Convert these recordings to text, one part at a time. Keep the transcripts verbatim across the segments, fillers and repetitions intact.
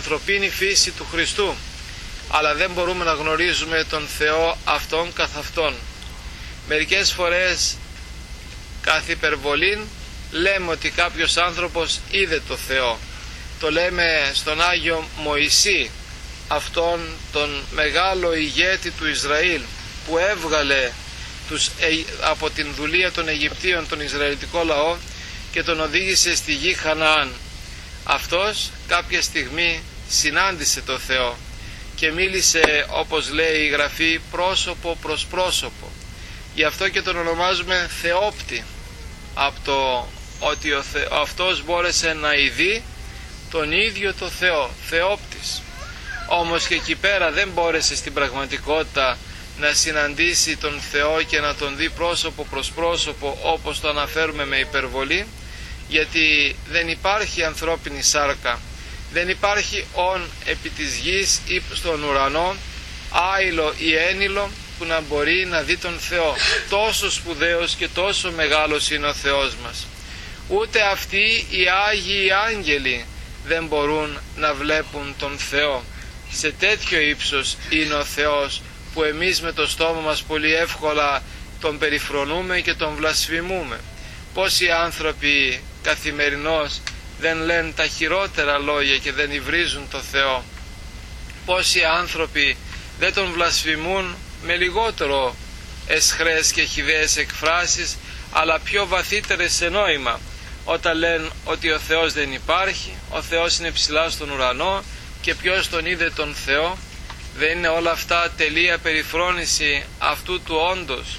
ανθρωπίνη φύση του Χριστού, αλλά δεν μπορούμε να γνωρίζουμε τον Θεό αυτόν καθ' αυτόν. Μερικές φορές καθ' υπερβολήν λέμε ότι κάποιος άνθρωπος είδε το Θεό. Το λέμε στον Άγιο Μωυσή, αυτόν τον μεγάλο ηγέτη του Ισραήλ που έβγαλε τους, από την δουλεία των Αιγυπτίων τον Ισραηλιτικό λαό και τον οδήγησε στη γη Χαναάν. Αυτός κάποια στιγμή συνάντησε το Θεό και μίλησε, όπως λέει η Γραφή, πρόσωπο προς πρόσωπο. Γι' αυτό και τον ονομάζουμε Θεόπτη, από το ότι ο Θε... αυτός μπόρεσε να ειδεί τον ίδιο το Θεό, Θεόπτης. Όμως και εκεί πέρα δεν μπόρεσε στην πραγματικότητα να συναντήσει τον Θεό και να τον δει πρόσωπο προς πρόσωπο, όπως το αναφέρουμε με υπερβολή, γιατί δεν υπάρχει ανθρώπινη σάρκα, δεν υπάρχει όν επί της γης ή στον ουρανό άειλο ή ένιλο που να μπορεί να δει τον Θεό. Τόσο σπουδαίος και τόσο μεγάλος είναι ο Θεός μας. Ούτε αυτοί οι Άγιοι Άγγελοι δεν μπορούν να βλέπουν τον Θεό. Σε τέτοιο ύψος είναι ο Θεός που εμείς με το στόμα μας πολύ εύκολα τον περιφρονούμε και τον βλασφημούμε. Πόσοι άνθρωποι καθημερινώς δεν λένε τα χειρότερα λόγια και δεν υβρίζουν το Θεό. Πόσοι άνθρωποι δεν τον βλασφημούν με λιγότερο εσχρές και χυδαίες εκφράσεις, αλλά πιο βαθύτερες σε νόημα, όταν λένε ότι ο Θεός δεν υπάρχει, ο Θεός είναι ψηλά στον ουρανό και ποιος τον είδε τον Θεό. Δεν είναι όλα αυτά τελεία περιφρόνηση αυτού του όντως,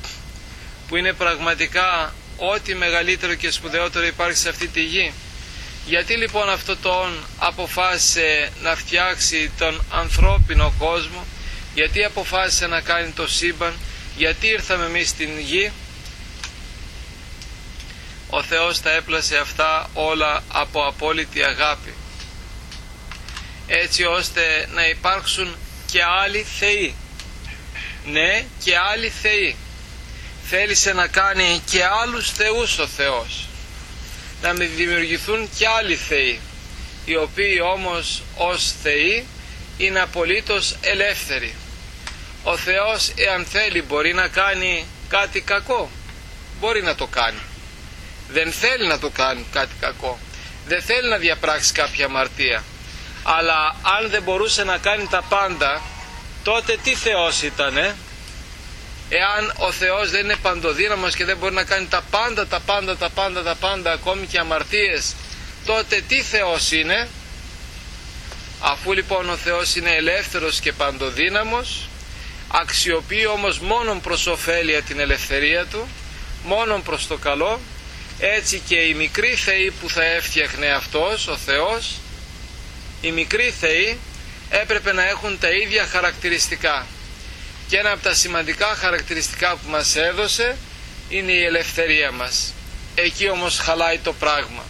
που είναι πραγματικά ό,τι μεγαλύτερο και σπουδαιότερο υπάρχει σε αυτή τη γη? Γιατί λοιπόν αυτό το όν αποφάσισε να φτιάξει τον ανθρώπινο κόσμο? Γιατί αποφάσισε να κάνει το σύμπαν? Γιατί ήρθαμε εμείς στην γη? Ο Θεός τα έπλασε αυτά όλα από απόλυτη αγάπη, έτσι ώστε να υπάρξουν και άλλοι θεοί. Ναι, και άλλοι θεοί. Θέλησε να κάνει και άλλους θεούς ο Θεός, να μην δημιουργηθούν και άλλοι θεοί, οι οποίοι όμως ως θεοί είναι απολύτως ελεύθεροι. Ο Θεός, εάν θέλει, μπορεί να κάνει κάτι κακό, μπορεί να το κάνει. Δεν θέλει να το κάνει κάτι κακό, δεν θέλει να διαπράξει κάποια αμαρτία, αλλά αν δεν μπορούσε να κάνει τα πάντα, τότε τι Θεός ήτανε? Εάν ο Θεός δεν είναι παντοδύναμος και δεν μπορεί να κάνει τα πάντα, τα πάντα, τα πάντα, τα πάντα, ακόμη και αμαρτίες, τότε τι Θεός είναι? Αφού λοιπόν ο Θεός είναι ελεύθερος και παντοδύναμος, αξιοποιεί όμως μόνον προς ωφέλεια την ελευθερία του, μόνον προς το καλό, έτσι και οι μικροί θεοί που θα έφτιαχνε αυτός ο Θεός, οι μικροί θεοί έπρεπε να έχουν τα ίδια χαρακτηριστικά. Και ένα από τα σημαντικά χαρακτηριστικά που μας έδωσε είναι η ελευθερία μας. Εκεί όμως χαλάει το πράγμα,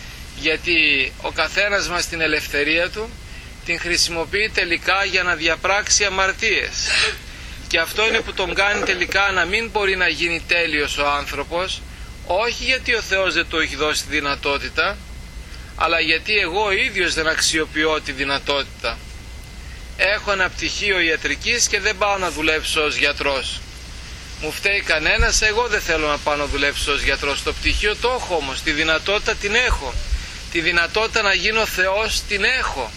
γιατί ο καθένας μας την ελευθερία του την χρησιμοποιεί τελικά για να διαπράξει αμαρτίες, και αυτό είναι που τον κάνει τελικά να μην μπορεί να γίνει τέλειος ο άνθρωπος, όχι γιατί ο Θεός δεν του έχει δώσει τη δυνατότητα, αλλά γιατί εγώ ο ίδιος δεν αξιοποιώ τη δυνατότητα. Έχω ένα πτυχίο ιατρικής και δεν πάω να δουλέψω ως γιατρός. Μου φταίει κανένας? Εγώ δεν θέλω να πάω να δουλέψω ως γιατρός. Το πτυχίο το έχω όμως, τη δυνατότητα την έχω. Τη δυνατότητα να γίνω Θεός την έχω.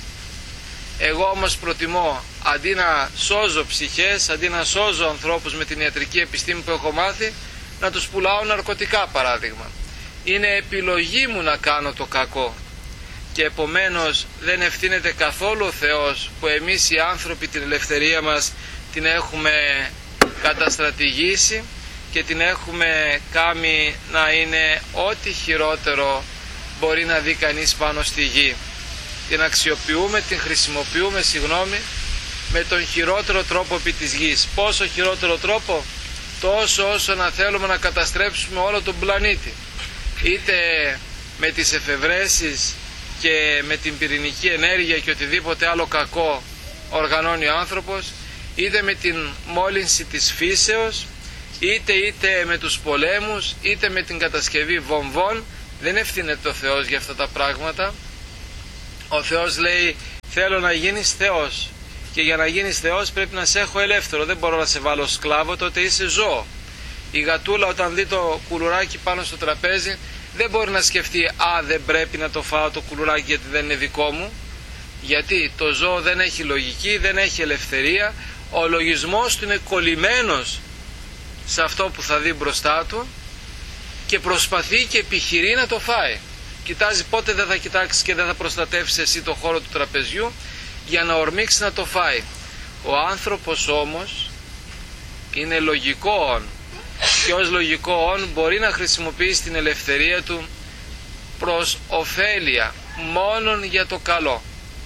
Εγώ όμως προτιμώ, αντί να σώζω ψυχές, αντί να σώζω ανθρώπους με την ιατρική επιστήμη που έχω μάθει, να τους πουλάω ναρκωτικά, παράδειγμα. Είναι επιλογή μου να κάνω το κακό, και επομένως δεν ευθύνεται καθόλου ο Θεός που εμείς οι άνθρωποι την ελευθερία μας την έχουμε καταστρατηγήσει και την έχουμε κάνει να είναι ό,τι χειρότερο μπορεί να δει κανείς πάνω στη γη. Την αξιοποιούμε, την χρησιμοποιούμε, συγγνώμη, με τον χειρότερο τρόπο επί της γης. Πόσο χειρότερο τρόπο? Τόσο όσο να θέλουμε να καταστρέψουμε όλο τον πλανήτη, είτε με τις εφευρέσεις και με την πυρηνική ενέργεια και οτιδήποτε άλλο κακό οργανώνει ο άνθρωπος, είτε με την μόλυνση της φύσεως, είτε είτε με τους πολέμους, είτε με την κατασκευή βομβών. Δεν ευθύνεται ο Θεός για αυτά τα πράγματα. Ο Θεός λέει θέλω να γίνεις Θεός, και για να γίνεις Θεός πρέπει να σε έχω ελεύθερο, δεν μπορώ να σε βάλω σκλάβο, τότε είσαι ζώο. Η γατούλα όταν δει το κουλουράκι πάνω στο τραπέζι δεν μπορεί να σκεφτεί «Α, δεν πρέπει να το φάω το κουλουράκι γιατί δεν είναι δικό μου», γιατί το ζώο δεν έχει λογική, δεν έχει ελευθερία, ο λογισμός του είναι κολλημένος σε αυτό που θα δει μπροστά του και προσπαθεί και επιχειρεί να το φάει. Κοιτάζει πότε δεν θα κοιτάξει και δεν θα προστατεύσει εσύ το χώρο του τραπεζιού για να ορμήξει να το φάει. Ο άνθρωπος όμως είναι λογικό όν, και ως λογικό όν μπορεί να χρησιμοποιήσει την ελευθερία του προς ωφέλεια, μόνον για το καλό.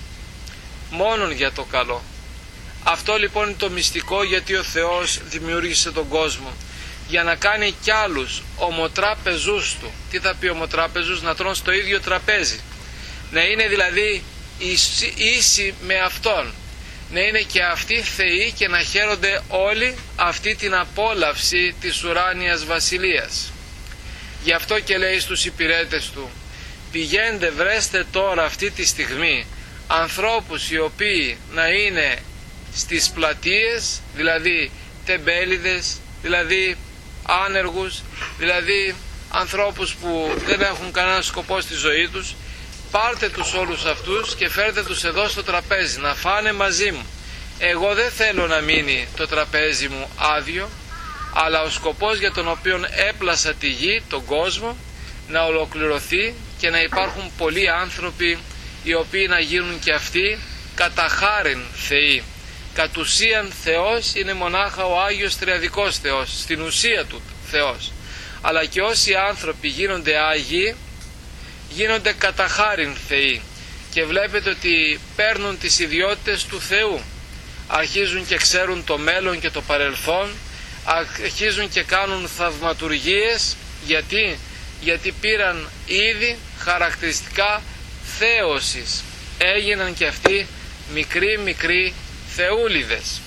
Μόνον για το καλό. Αυτό λοιπόν είναι το μυστικό, γιατί ο Θεός δημιούργησε τον κόσμο για να κάνει κι άλλους ομοτράπεζους του. Τι θα πει ομοτράπεζους? Να τρώνε στο ίδιο τραπέζι, να είναι δηλαδή ίσοι με Αυτόν, να είναι και αυτοί θεοί και να χαίρονται όλοι αυτή την απόλαυση της ουράνιας βασιλείας. Γι' αυτό και λέει στους υπηρέτες του, πηγαίνετε βρέστε τώρα αυτή τη στιγμή ανθρώπους οι οποίοι να είναι στις πλατείες, δηλαδή τεμπέληδες, δηλαδή άνεργους, δηλαδή ανθρώπους που δεν έχουν κανένα σκοπό στη ζωή τους, πάρτε τους όλους αυτούς και φέρτε τους εδώ στο τραπέζι να φάνε μαζί μου. Εγώ δεν θέλω να μείνει το τραπέζι μου άδειο, αλλά ο σκοπός για τον οποίο έπλασα τη γη, τον κόσμο, να ολοκληρωθεί και να υπάρχουν πολλοί άνθρωποι οι οποίοι να γίνουν και αυτοί κατά χάριν θεοί. Κατ' ουσίαν Θεός είναι μονάχα ο Άγιος Τριαδικός Θεός, στην ουσία του Θεός. Αλλά και όσοι άνθρωποι γίνονται Άγιοι, γίνονται κατά χάριν θεοί, και βλέπετε ότι παίρνουν τις ιδιότητες του Θεού. Αρχίζουν και ξέρουν το μέλλον και το παρελθόν, αρχίζουν και κάνουν θαυματουργίες. Γιατί? Γιατί πήραν ήδη χαρακτηριστικά θέωσης. Έγιναν και αυτοί μικροί μικροί θεούλιδες.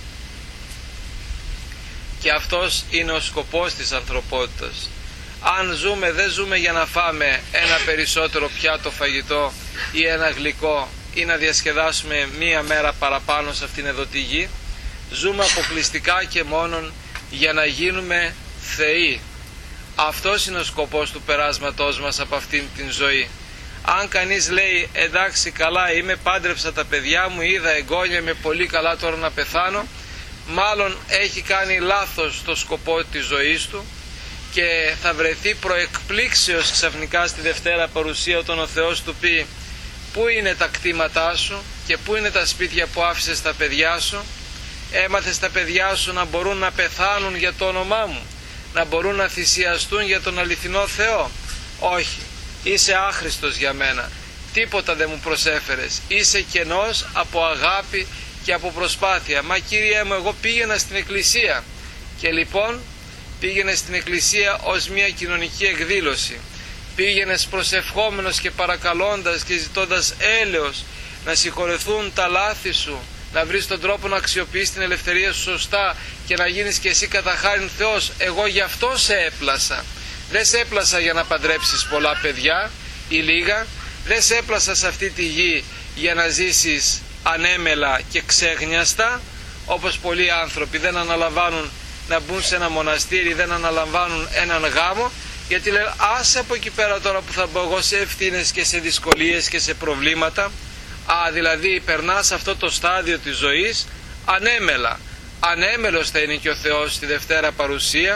Και αυτός είναι ο σκοπός της ανθρωπότητας. Αν ζούμε, δεν ζούμε για να φάμε ένα περισσότερο πιάτο φαγητό ή ένα γλυκό ή να διασκεδάσουμε μία μέρα παραπάνω σε αυτήν εδώ τη γη. Ζούμε αποκλειστικά και μόνον για να γίνουμε θεοί. Αυτός είναι ο σκοπός του περάσματός μας από αυτήν την ζωή. Αν κανείς λέει εντάξει καλά είμαι, πάντρεψα τα παιδιά μου, είδα εγγόνια, είμαι πολύ καλά τώρα να πεθάνω, μάλλον έχει κάνει λάθος το σκοπό της ζωής του και θα βρεθεί προεκπλήξεως ξαφνικά στη Δευτέρα Παρουσία όταν ο Θεός του πει πού είναι τα κτήματά σου και πού είναι τα σπίτια που άφησες τα παιδιά σου. Έμαθες τα παιδιά σου να μπορούν να πεθάνουν για το όνομά μου, να μπορούν να θυσιαστούν για τον αληθινό Θεό? Όχι, είσαι άχρηστος για μένα, τίποτα δεν μου προσέφερες, είσαι κενός από αγάπη και από προσπάθεια. Μα Κύριε μου, εγώ πήγαινα στην εκκλησία. Και λοιπόν πήγαινε στην εκκλησία ως μια κοινωνική εκδήλωση, πήγαινες προσευχόμενος και παρακαλώντας και ζητώντας έλεος να συγχωρεθούν τα λάθη σου, να βρεις τον τρόπο να αξιοποιείς την ελευθερία σου σωστά και να γίνεις και εσύ κατά χάριν Θεός. Εγώ γι' αυτό σε έπλασα. Δεν σε έπλασα για να παντρέψεις πολλά παιδιά ή λίγα, δεν σε έπλασα σε αυτή τη γη για να ζήσεις ανέμελα και ξέγνιαστα, όπως πολλοί άνθρωποι δεν αναλαμβάνουν να μπουν σε ένα μοναστήρι, δεν αναλαμβάνουν έναν γάμο, γιατί λένε άσε από εκεί πέρα τώρα που θα μπω εγώ σε ευθύνες και σε δυσκολίες και σε προβλήματα. Α, δηλαδή περνάς αυτό το στάδιο της ζωής ανέμελα. Ανέμελος θα είναι και ο Θεός στη Δευτέρα Παρουσία,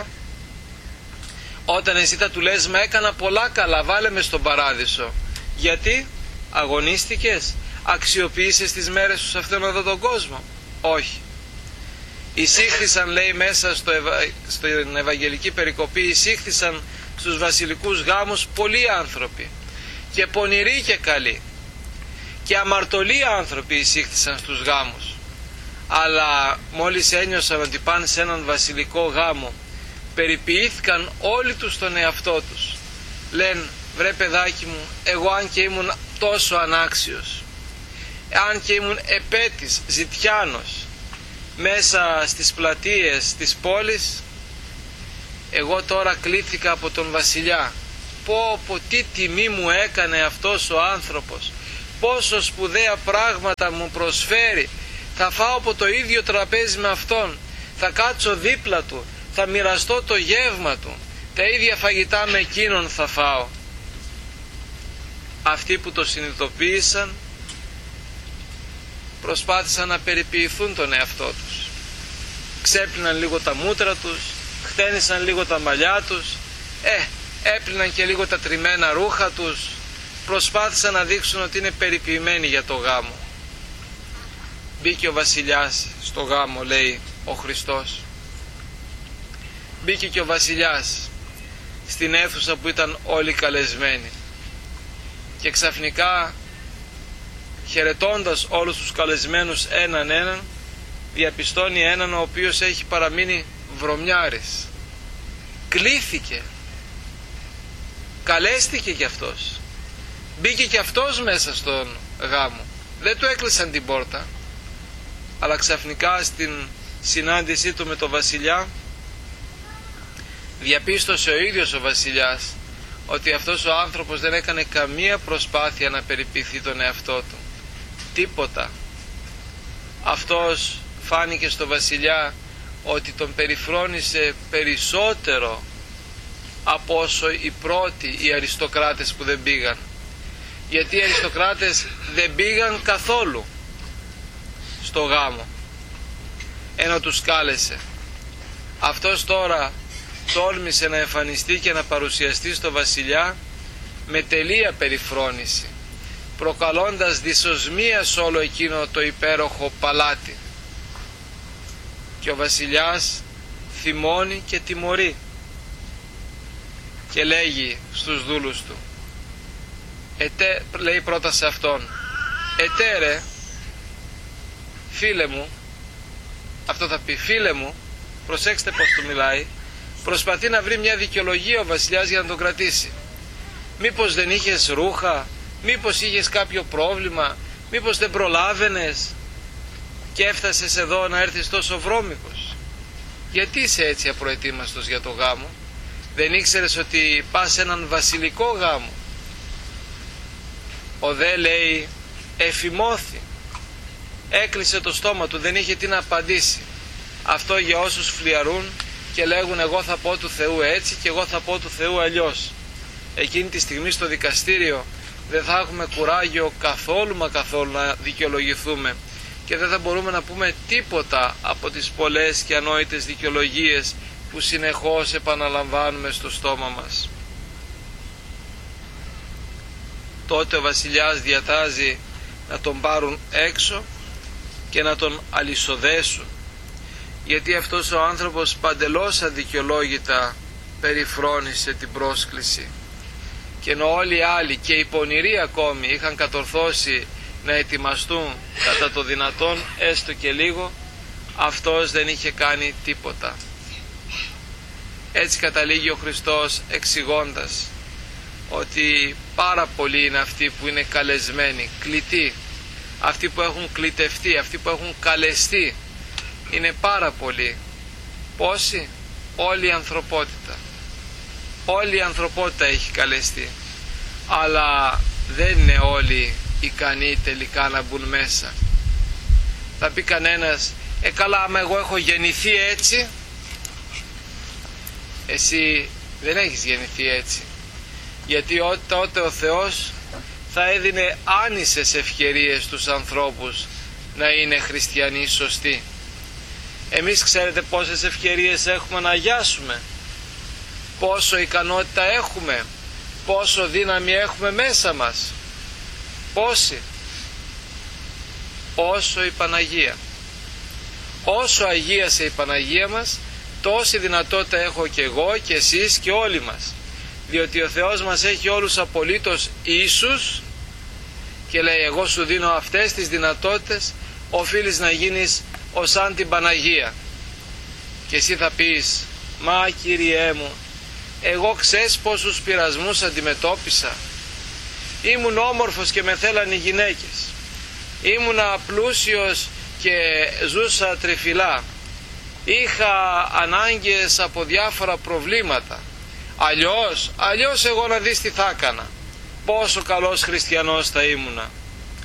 όταν εσύ θα του λες μα έκανα πολλά καλά, βάλε με στον παράδεισο. Γιατί? Αγωνίστηκες? Αξιοποίησες τις μέρες σου σε αυτόν εδώ τον κόσμο? Όχι. Εισήχθησαν, λέει μέσα στο Ευα... στην Ευαγγελική Περικοπή, εισήχθησαν στους βασιλικούς γάμους πολλοί άνθρωποι και πονηροί και καλοί και αμαρτωλοί άνθρωποι εισήχθησαν στους γάμους, αλλά μόλις ένιωσαν ότι πάνε σε έναν βασιλικό γάμο περιποιήθηκαν όλοι τους τον εαυτό τους. Λένε βρε παιδάκι μου, εγώ αν και ήμουν τόσο ανάξιος, αν και ήμουν επέτης, ζητιάνος μέσα στις πλατείες της πόλης, εγώ τώρα κλήθηκα από τον βασιλιά. Πω πω τι τιμή μου έκανε αυτός ο άνθρωπος, πόσο σπουδαία πράγματα μου προσφέρει, θα φάω από το ίδιο τραπέζι με Αυτόν, θα κάτσω δίπλα Του, θα μοιραστώ το γεύμα Του, τα ίδια φαγητά με Εκείνον θα φάω. Αυτοί που το συνειδητοποίησαν προσπάθησαν να περιποιηθούν τον εαυτό τους. Ξέπλυναν λίγο τα μούτρα τους, χτένισαν λίγο τα μαλλιά τους, ε, έπλυναν και λίγο τα τριμμένα ρούχα τους, προσπάθησαν να δείξουν ότι είναι περιποιημένοι για το γάμο. Μπήκε ο βασιλιάς στο γάμο, λέει ο Χριστός. Μπήκε και ο βασιλιάς στην αίθουσα που ήταν όλοι καλεσμένοι και ξαφνικά, χαιρετώντας όλους τους καλεσμένους έναν έναν, διαπιστώνει έναν ο οποίος έχει παραμείνει βρωμιάρης. Κλήθηκε, καλέστηκε κι αυτός, μπήκε κι αυτός μέσα στον γάμο. Δεν του έκλεισαν την πόρτα, αλλά ξαφνικά στην συνάντησή του με τον βασιλιά διαπίστωσε ο ίδιος ο βασιλιάς ότι αυτός ο άνθρωπος δεν έκανε καμία προσπάθεια να περιποιηθεί τον εαυτό του. Τίποτα. Αυτός φάνηκε στο βασιλιά ότι τον περιφρόνησε περισσότερο από όσο οι πρώτοι, οι αριστοκράτες που δεν πήγαν. Γιατί οι αριστοκράτες δεν πήγαν καθόλου στο γάμο, ενώ τους κάλεσε. Αυτός τώρα τόλμησε να εμφανιστεί και να παρουσιαστεί στο βασιλιά με τελεία περιφρόνηση, προκαλώντας δυσοσμία σε όλο εκείνο το υπέροχο παλάτι. Και ο βασιλιάς θυμώνει και τιμωρεί και λέγει στους δούλους του, ετέ, λέει πρώτα σε αυτόν, ετέρε, φίλε μου, αυτό θα πει, φίλε μου, προσέξτε πως του μιλάει, προσπαθεί να βρει μια δικαιολογία ο βασιλιάς για να τον κρατήσει. Μήπως δεν είχες ρούχα, μήπως είχες κάποιο πρόβλημα, μήπως δεν προλάβαινες και έφτασες εδώ να έρθεις τόσο βρώμικος? Γιατί είσαι έτσι απροετοίμαστος για το γάμο? Δεν ήξερες ότι πας σε έναν βασιλικό γάμο? Ο δε, λέει, εφημώθη, έκλεισε το στόμα του, δεν είχε τι να απαντήσει. Αυτό για όσους φλιαρούν και λέγουν εγώ θα πω του Θεού έτσι και εγώ θα πω του Θεού αλλιώς. Εκείνη τη στιγμή στο δικαστήριο δεν θα έχουμε κουράγιο καθόλου μα καθόλου να δικαιολογηθούμε και δεν θα μπορούμε να πούμε τίποτα από τις πολλές και ανόητες δικαιολογίες που συνεχώς επαναλαμβάνουμε στο στόμα μας. Τότε ο βασιλιάς διατάζει να τον πάρουν έξω και να τον αλυσοδέσουν, γιατί αυτός ο άνθρωπος παντελώς αδικαιολόγητα περιφρόνησε την πρόσκληση, και ενώ όλοι οι άλλοι και οι πονηροί ακόμη είχαν κατορθώσει να ετοιμαστούν κατά το δυνατόν έστω και λίγο, αυτός δεν είχε κάνει τίποτα. Έτσι καταλήγει ο Χριστός εξηγώντας ότι πάρα πολλοί είναι αυτοί που είναι καλεσμένοι, κλητοί, αυτοί που έχουν κλητευτεί, αυτοί που έχουν καλεστεί, είναι πάρα πολλοί. Πόσοι? Όλη η ανθρωπότητα. Όλη η ανθρωπότητα έχει καλεστεί, αλλά δεν είναι όλοι ικανοί τελικά να μπουν μέσα. Θα πει κανένας, ε καλά, άμα εγώ έχω γεννηθεί έτσι. Εσύ δεν έχεις γεννηθεί έτσι, γιατί τότε ο Θεός θα έδινε άνισες ευκαιρίες στους ανθρώπους να είναι χριστιανοί σωστοί. Εμείς ξέρετε πόσες ευκαιρίες έχουμε να αγιάσουμε, πόσο ικανότητα έχουμε, πόσο δύναμη έχουμε μέσα μας? Πόση? Όσο η Παναγία. Όσο αγίασε η Παναγία μας, τόση δυνατότητα έχω και εγώ και εσείς και όλοι μας, διότι ο Θεός μας έχει όλους απολύτως ίσους και λέει εγώ σου δίνω αυτές τις δυνατότητες, οφείλεις να γίνεις ως σαν την Παναγία. Και εσύ θα πεις, μα Κύριέ μου, εγώ ξέρεις πόσους πειρασμούς αντιμετώπισα, ήμουν όμορφος και με θέλαν οι γυναίκες, ήμουνα πλούσιος και ζούσα τρεφιλά, είχα ανάγκες από διάφορα προβλήματα, αλλιώς, αλλιώς εγώ να δεις τι θα έκανα, πόσο καλός χριστιανός θα ήμουνα.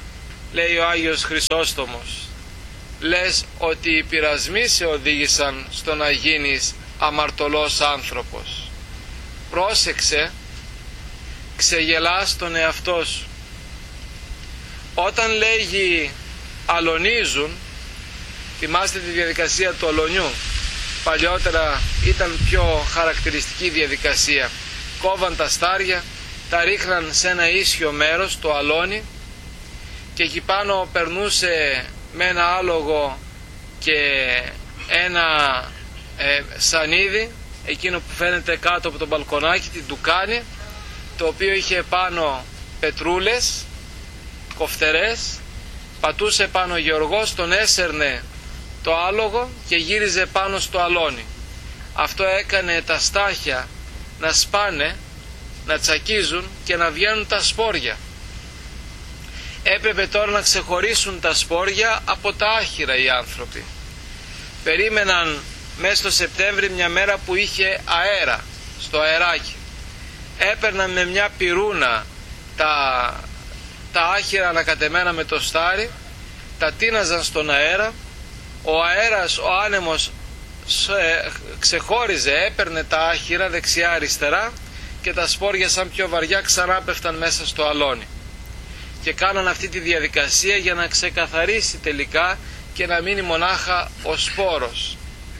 λέει ο Άγιος Χρυσόστομος, λες ότι οι πειρασμοί σε οδήγησαν στο να γίνεις αμαρτωλός άνθρωπος. Πρόσεξε, ξεγελάς τον εαυτό σου. Όταν λέγει αλωνίζουν, θυμάστε τη διαδικασία του αλωνιού, παλιότερα ήταν πιο χαρακτηριστική διαδικασία. Κόβαν τα στάρια, τα ρίχναν σε ένα ίσιο μέρος, το αλόνι, και εκεί πάνω περνούσε με ένα άλογο και ένα ε, σανίδι, εκείνο που φαίνεται κάτω από το μπαλκονάκι, την ντουκάνη, το οποίο είχε πάνω πετρούλες, κοφτερές, πατούσε πάνω ο Γεωργός, τον έσερνε το άλογο και γύριζε πάνω στο αλόνι. Αυτό έκανε τα στάχια να σπάνε, να τσακίζουν και να βγαίνουν τα σπόρια. Έπρεπε τώρα να ξεχωρίσουν τα σπόρια από τα άχυρα οι άνθρωποι. Περίμεναν μέσα στο Σεπτέμβρη μια μέρα που είχε αέρα, στο αεράκι. Έπαιρναν με μια πυρούνα τα, τα άχυρα ανακατεμένα με το στάρι, τα τίναζαν στον αέρα, ο αέρας, ο άνεμος ξεχώριζε, έπαιρνε τα άχυρα δεξιά αριστερά και τα σπόρια σαν πιο βαριά ξανά πέφταν μέσα στο αλόνι. Και κάναν αυτή τη διαδικασία για να ξεκαθαρίσει τελικά και να μείνει μονάχα ο σπόρος.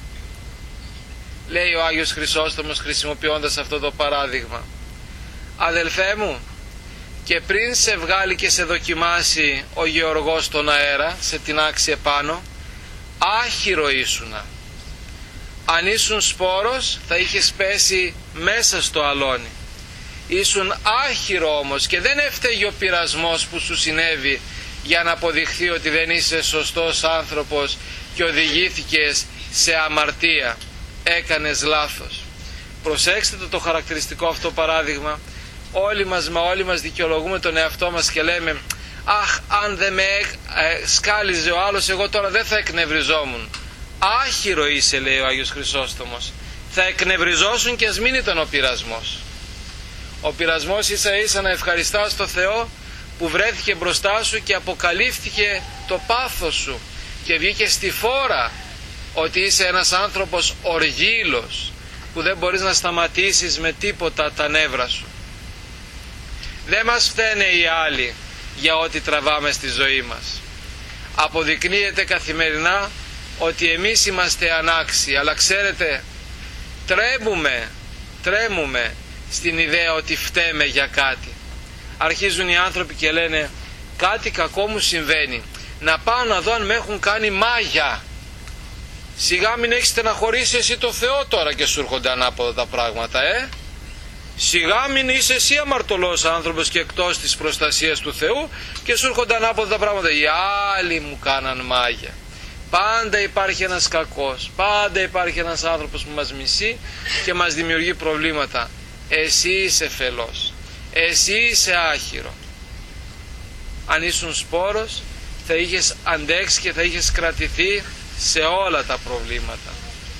Λέει ο Άγιος Χρυσόστομος χρησιμοποιώντας αυτό το παράδειγμα, αδελφέ μου, και πριν σε βγάλει και σε δοκιμάσει ο Γεωργός στον αέρα, σε τινάξει επάνω, άχυρο ήσουνα. Αν ήσουν σπόρος θα είχες πέσει μέσα στο αλόνι. Ήσουν άχυρο όμως και δεν έφταιγε ο πειρασμός που σου συνέβη για να αποδειχθεί ότι δεν είσαι σωστός άνθρωπος και οδηγήθηκες σε αμαρτία. Έκανες λάθος. Προσέξτε το, το χαρακτηριστικό αυτό παράδειγμα. Όλοι μας, μα όλοι μας δικαιολογούμε τον εαυτό μας και λέμε, αχ, αν δεν με ε, σκάλιζε ο άλλος, εγώ τώρα δεν θα εκνευριζόμουν. Άχυρο είσαι, λέει ο Άγιος Χρυσόστομος. Θα εκνευριζόσουν και ας μην ήταν ο πειρασμός. Ο πειρασμός ίσα ίσα να ευχαριστάς το Θεό που βρέθηκε μπροστά σου και αποκαλύφθηκε το πάθος σου και βγήκε στη φόρα ότι είσαι ένας άνθρωπος οργήλος που δεν μπορείς να σταματήσεις με τίποτα τα νεύρα σου. Δεν μας φταίνε οι άλλοι για ό,τι τραβάμε στη ζωή μας. Αποδεικνύεται καθημερινά ότι εμείς είμαστε ανάξιοι, αλλά ξέρετε, τρέμουμε, τρέμουμε στην ιδέα ότι φταίμε για κάτι. Αρχίζουν οι άνθρωποι και λένε, κάτι κακό μου συμβαίνει, να πάω να δω αν με έχουν κάνει μάγια. Σιγά μην έχεις στεναχωρήσει εσύ το Θεό τώρα και σου έρχονται ανάποδα τα πράγματα, ε. Σιγά μην είσαι εσύ αμαρτωλός άνθρωπος και εκτός της προστασίας του Θεού και σου έρχονται ανάποδα τα πράγματα. Οι άλλοι μου κάναν μάγια. Πάντα υπάρχει ένας κακός, πάντα υπάρχει ένας άνθρωπος που μας μισεί και μας δημιουργεί προβλήματα. Εσύ είσαι φελός, εσύ είσαι άχυρο. Αν ήσουν σπόρος θα είχες αντέξει και θα είχες κρατηθεί σε όλα τα προβλήματα.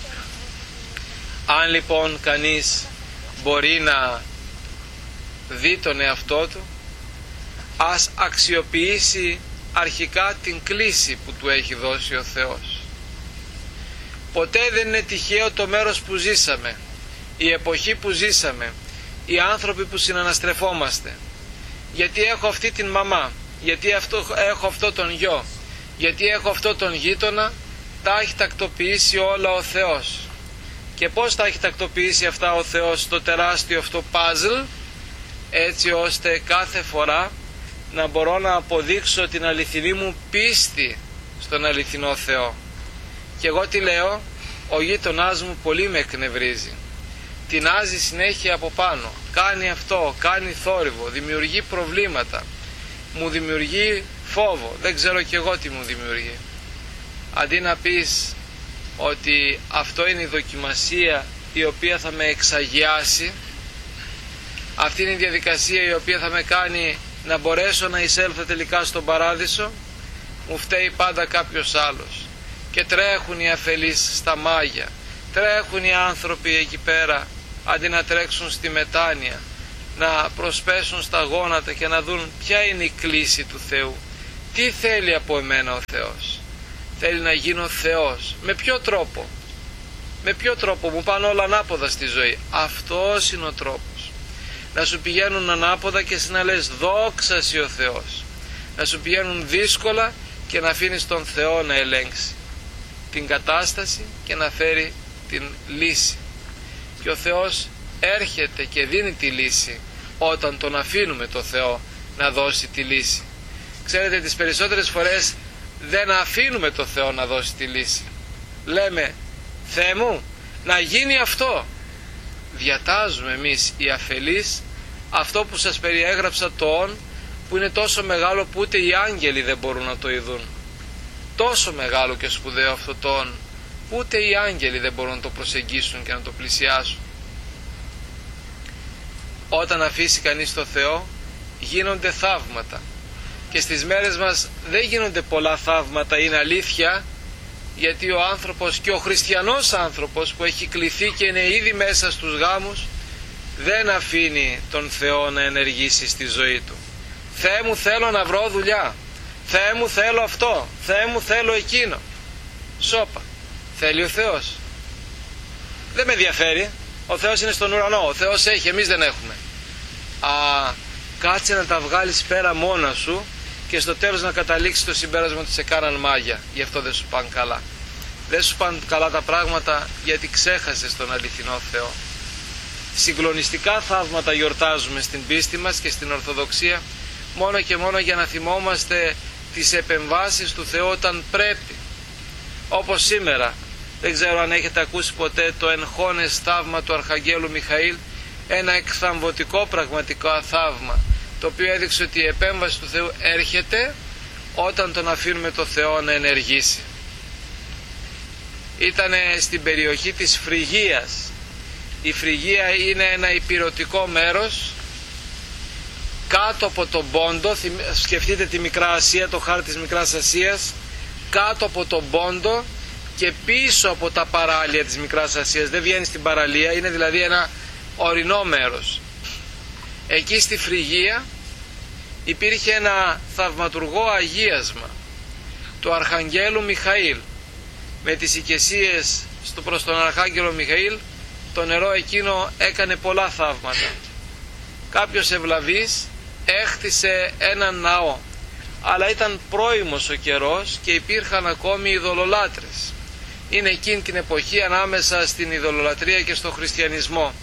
Αν λοιπόν κανείς μπορεί να δει τον εαυτό του, ας αξιοποιήσει αρχικά την κλίση που του έχει δώσει ο Θεός. Ποτέ δεν είναι τυχαίο το μέρος που ζήσαμε, η εποχή που ζήσαμε, οι άνθρωποι που συναναστρεφόμαστε. Γιατί έχω αυτή την μαμά, γιατί αυτό, έχω αυτό τον γιο, γιατί έχω αυτό τον γείτονα, τα έχει τακτοποιήσει όλα ο Θεός. Και πώς τα έχει τακτοποιήσει αυτά ο Θεός στο τεράστιο αυτό παζλ, έτσι ώστε κάθε φορά να μπορώ να αποδείξω την αληθινή μου πίστη στον αληθινό Θεό. Και εγώ τι λέω, ο γείτονάς μου πολύ με εκνευρίζει, τεινάζει συνέχεια από πάνω, κάνει αυτό, κάνει θόρυβο, δημιουργεί προβλήματα, μου δημιουργεί φόβο, δεν ξέρω κι εγώ τι μου δημιουργεί. Αντί να πεις ότι αυτό είναι η δοκιμασία η οποία θα με εξαγιάσει, αυτή είναι η διαδικασία η οποία θα με κάνει να μπορέσω να εισέλθω τελικά στον παράδεισο, μου φταίει πάντα κάποιος άλλος. Και τρέχουν οι αφελείς στα μάγια, τρέχουν οι άνθρωποι εκεί πέρα, αντί να τρέξουν στη μετάνοια, να προσπέσουν στα γόνατα και να δουν ποια είναι η κλίση του Θεού, Τι θέλει από εμένα ο Θεός? Θέλει να γίνω Θεός. Με ποιο τρόπο? Με ποιο τρόπο? Μου πάνε όλα ανάποδα στη ζωή. Αυτός είναι ο τρόπος. Να σου πηγαίνουν ανάποδα και εσύ να λες δόξα σοι ο Θεός. Να σου πηγαίνουν δύσκολα και να αφήνεις τον Θεό να ελέγξει την κατάσταση και να φέρει την λύση. Και ο Θεός έρχεται και δίνει τη λύση όταν τον αφήνουμε το Θεό να δώσει τη λύση. Ξέρετε, τις περισσότερες φορές δεν αφήνουμε το Θεό να δώσει τη λύση. Λέμε, Θεέ μου, να γίνει αυτό. Διατάζουμε εμείς οι αφελείς αυτό που σας περιέγραψα, το «ον», που είναι τόσο μεγάλο που ούτε οι άγγελοι δεν μπορούν να το ειδούν. Τόσο μεγάλο και σπουδαίο αυτό το «ον», που ούτε οι άγγελοι δεν μπορούν να το προσεγγίσουν και να το πλησιάσουν. Όταν αφήσει κανείς το Θεό, γίνονται θαύματα. Και στις μέρες μας δεν γίνονται πολλά θαύματα, είναι αλήθεια, γιατί ο άνθρωπος, και ο χριστιανός άνθρωπος που έχει κληθεί και είναι ήδη μέσα στους γάμους, δεν αφήνει τον Θεό να ενεργήσει στη ζωή του. Θεέ μου, θέλω να βρω δουλειά. Θεέ μου, θέλω αυτό. Θεέ μου, θέλω εκείνο. Σώπα. Θέλει ο Θεός? Δεν με ενδιαφέρει. Ο Θεός είναι στον ουρανό. Ο Θεός έχει, εμείς δεν έχουμε. Α, κάτσε να τα βγάλεις πέρα μόνα σου και στο τέλος να καταλήξεις το συμπέρασμα ότι σε κάναν μάγια. Γι' αυτό δεν σου πάνε καλά. Δεν σου πάνε καλά τα πράγματα γιατί ξέχασες τον αληθινό Θεό. Συγκλονιστικά θαύματα γιορτάζουμε στην πίστη μας και στην Ορθοδοξία, μόνο και μόνο για να θυμόμαστε τις επεμβάσεις του Θεού όταν πρέπει. Όπως σήμερα, δεν ξέρω αν έχετε ακούσει ποτέ το εγχώνες θαύμα του Αρχαγγέλου Μιχαήλ, ένα εκθαμβωτικό πραγματικό θαύμα, το οποίο έδειξε ότι η επέμβαση του Θεού έρχεται όταν τον αφήνουμε το Θεό να ενεργήσει. Ήτανε στην περιοχή της Φρυγίας. Η Φρυγία είναι ένα ηπειρωτικό μέρος κάτω από τον Πόντο. Σκεφτείτε τη Μικρά Ασία, το χάρτη της Μικράς Ασίας, κάτω από τον Πόντο και πίσω από τα παράλια της Μικράς Ασίας. Δεν βγαίνει στην παραλία, είναι δηλαδή ένα ορεινό μέρος. Εκεί στη Φρυγία υπήρχε ένα θαυματουργό αγίασμα του Αρχαγγέλου Μιχαήλ. Με τις οικεσίες στο προς τον Αρχάγγελο Μιχαήλ, το νερό εκείνο έκανε πολλά θαύματα. Κάποιος ευλαβής έχτισε έναν ναό, αλλά ήταν πρώιμος ο καιρός και υπήρχαν ακόμη ειδωλολάτρες. Είναι εκείνη την εποχή ανάμεσα στην ειδωλολατρία και στο χριστιανισμό.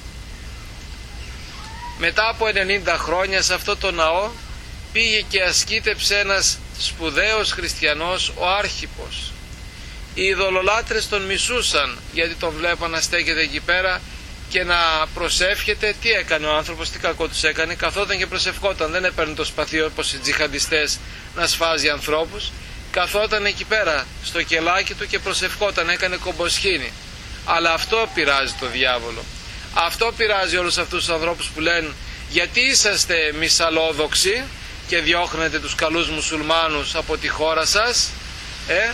Μετά από ενενήντα χρόνια σε αυτό το ναό πήγε και ασκήτεψε ένας σπουδαίος χριστιανός, ο Άρχιπος. Οι ειδωλολάτρες τον μισούσαν γιατί τον βλέπαν να στέκεται εκεί πέρα και να προσεύχεται. Τι έκανε ο άνθρωπος, τι κακό τους έκανε? Καθόταν και προσευχόταν, δεν έπαιρνε το σπαθί όπως οι τζιχαντιστές να σφάζει ανθρώπους. Καθόταν εκεί πέρα στο κελάκι του και προσευχόταν, έκανε κομποσχήνη. Αλλά αυτό πειράζει το διάβολο. Αυτό πειράζει όλους αυτούς τους ανθρώπους που λένε γιατί είσαστε μυσαλλόδοξοι και διώχνετε τους καλούς μουσουλμάνους από τη χώρα σας, ε?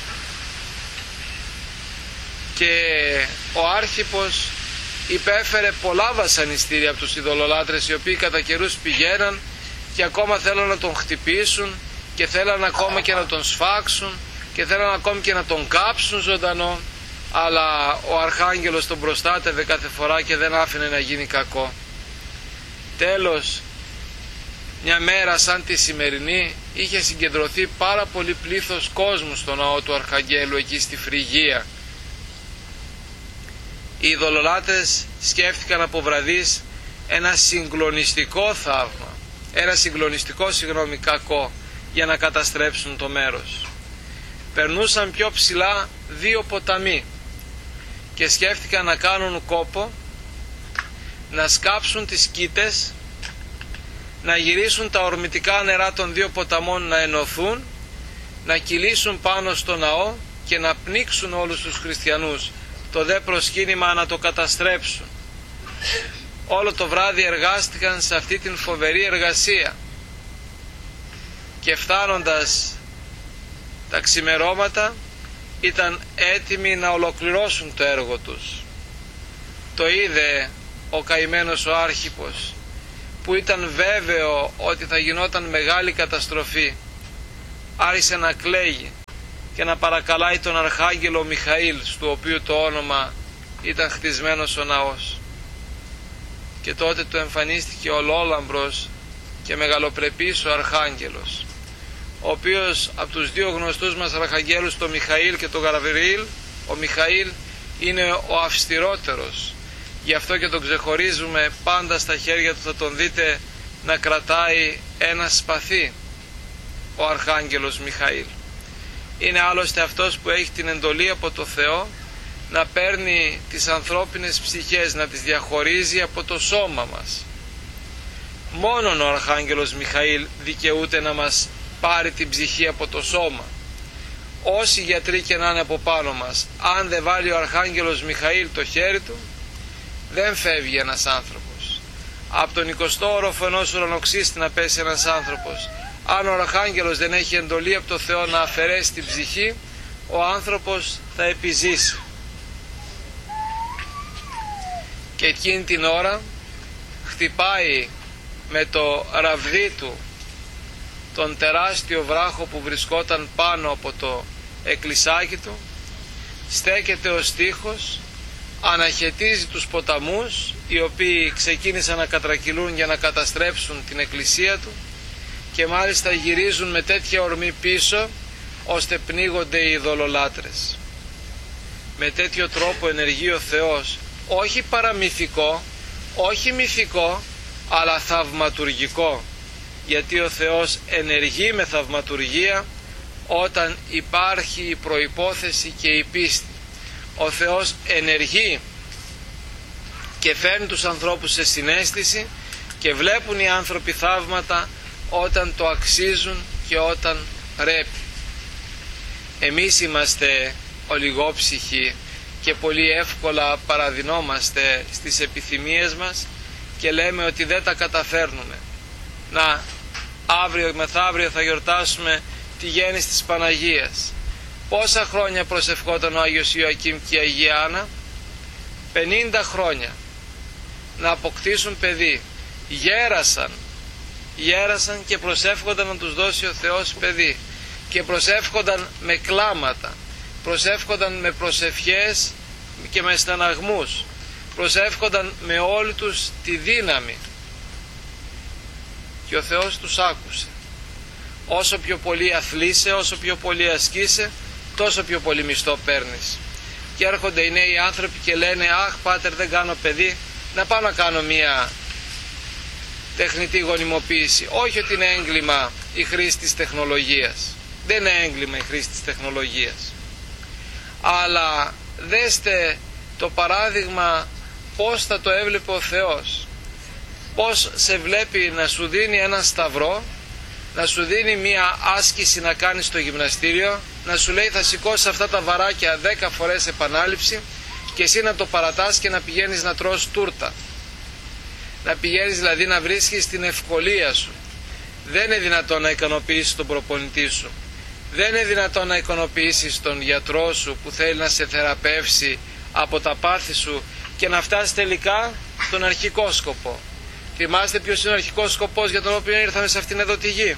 Και ο Άρχιπος υπέφερε πολλά βασανιστήρια από τους ειδωλολάτρες, οι οποίοι κατά καιρούς πηγαίναν και ακόμα θέλουν να τον χτυπήσουν και θέλαν ακόμα και να τον σφάξουν και θέλαν ακόμη και να τον κάψουν ζωντανό, αλλά ο Αρχάγγελος τον προστάτευε κάθε φορά και δεν άφηνε να γίνει κακό. Τέλος, μια μέρα σαν τη σημερινή είχε συγκεντρωθεί πάρα πολύ πλήθος κόσμου στο ναό του Αρχαγγέλου εκεί στη Φρυγία. Οι ειδωλολάτρες σκέφτηκαν από βραδείς ένα συγκλονιστικό θαύμα, ένα συγκλονιστικό συγγνώμη κακό για να καταστρέψουν το μέρος. Περνούσαν πιο ψηλά δύο ποταμοί και σκέφτηκαν να κάνουν κόπο, να σκάψουν τις κήτες, να γυρίσουν τα ορμητικά νερά των δύο ποταμών να ενωθούν, να κυλήσουν πάνω στο ναό και να πνίξουν όλους τους χριστιανούς, το δε προσκύνημα να το καταστρέψουν. Όλο το βράδυ εργάστηκαν σε αυτή την φοβερή εργασία και φτάνοντας τα ξημερώματα ήταν έτοιμοι να ολοκληρώσουν το έργο τους. Το είδε ο καημένος ο Άρχιπος, που ήταν βέβαιο ότι θα γινόταν μεγάλη καταστροφή. άρχισε να κλαίγει και να παρακαλάει τον Αρχάγγελο Μιχαήλ, στο οποίο το όνομα ήταν χτισμένος ο ναός. Και τότε του εμφανίστηκε ολόλαμπρος και μεγαλοπρεπής ο Αρχάγγελος, ο οποίος από τους δύο γνωστούς μας Αρχαγγέλους, τον Μιχαήλ και τον Γαβριήλ, ο Μιχαήλ είναι ο αυστηρότερος. Γι' αυτό και τον ξεχωρίζουμε πάντα στα χέρια του, θα τον δείτε να κρατάει ένα σπαθί, ο Αρχάγγελος Μιχαήλ. Είναι άλλωστε αυτός που έχει την εντολή από το Θεό να παίρνει τις ανθρώπινες ψυχές, να τις διαχωρίζει από το σώμα μας. Μόνον ο Αρχάγγελος Μιχαήλ δικαιούται να μας πάρει την ψυχή από το σώμα. Όσοι γιατροί και να είναι από πάνω μας, αν δεν βάλει ο Αρχάγγελος Μιχαήλ το χέρι του, δεν φεύγει ένας άνθρωπος. Από τον εικοστό όροφο ενός ουρανοξύστη να πέσει ένας άνθρωπος, αν ο Αρχάγγελος δεν έχει εντολή από το Θεό να αφαιρέσει την ψυχή, ο άνθρωπος θα επιζήσει. Και εκείνη την ώρα χτυπάει με το ραβδί του τον τεράστιο βράχο που βρισκόταν πάνω από το εκκλησάκι του, στέκεται ο στίχος, αναχαιτίζει τους ποταμούς, οι οποίοι ξεκίνησαν να κατρακυλούν για να καταστρέψουν την εκκλησία του, και μάλιστα γυρίζουν με τέτοια ορμή πίσω ώστε πνίγονται οι ειδωλολάτρες. Με τέτοιο τρόπο ενεργεί ο Θεός, όχι παραμυθικό, όχι μυθικό, αλλά θαυματουργικό, γιατί ο Θεός ενεργεί με θαυματουργία όταν υπάρχει η προϋπόθεση και η πίστη. Ο Θεός ενεργεί και φέρνει τους ανθρώπους σε συναίσθηση και βλέπουν οι άνθρωποι θαύματα όταν το αξίζουν και όταν πρέπει. Εμείς είμαστε ολιγόψυχοι και πολύ εύκολα παραδεινόμαστε στις επιθυμίες μας και λέμε ότι δεν τα καταφέρνουμε. Να, αύριο μεθαύριο θα γιορτάσουμε τη γέννηση της Παναγίας. Πόσα χρόνια προσευχόταν ο Άγιος Ιωακήμ και η Αγία Άννα? πενήντα χρόνια να αποκτήσουν παιδί. Γέρασαν, γέρασαν και προσεύχονταν να τους δώσει ο Θεός παιδί, και προσεύχονταν με κλάματα, προσεύχονταν με προσευχές και με στεναγμούς, προσεύχονταν με όλη τους τη δύναμη, και ο Θεός τους άκουσε. Όσο πιο πολύ αθλείσαι, όσο πιο πολύ ασκείσαι, τόσο πιο πολύ μισθό παίρνεις. Και έρχονται οι νέοι άνθρωποι και λένε, αχ πάτερ, δεν κάνω παιδί, να πάω να κάνω μια τεχνητή γονιμοποίηση. Όχι ότι είναι έγκλημα η χρήση της τεχνολογίας, δεν είναι έγκλημα η χρήση της τεχνολογίας, αλλά δέστε το παράδειγμα πώς θα το έβλεπε ο Θεός. Πώς σε βλέπει να σου δίνει ένα σταυρό, να σου δίνει μία άσκηση να κάνεις στο γυμναστήριο, να σου λέει θα σηκώσεις αυτά τα βαράκια δέκα φορές επανάληψη, και εσύ να το παρατάς και να πηγαίνεις να τρως τούρτα. Να πηγαίνεις δηλαδή να βρίσκεις την ευκολία σου. Δεν είναι δυνατόν να ικανοποιήσεις τον προπονητή σου. Δεν είναι δυνατόν να ικανοποιήσεις τον γιατρό σου που θέλει να σε θεραπεύσει από τα πάθη σου και να φτάσει τελικά στον αρχικό σκοπό. Θυμάστε ποιος είναι ο αρχικός σκοπός για τον οποίο ήρθαμε σε αυτήν εδώ τη γη?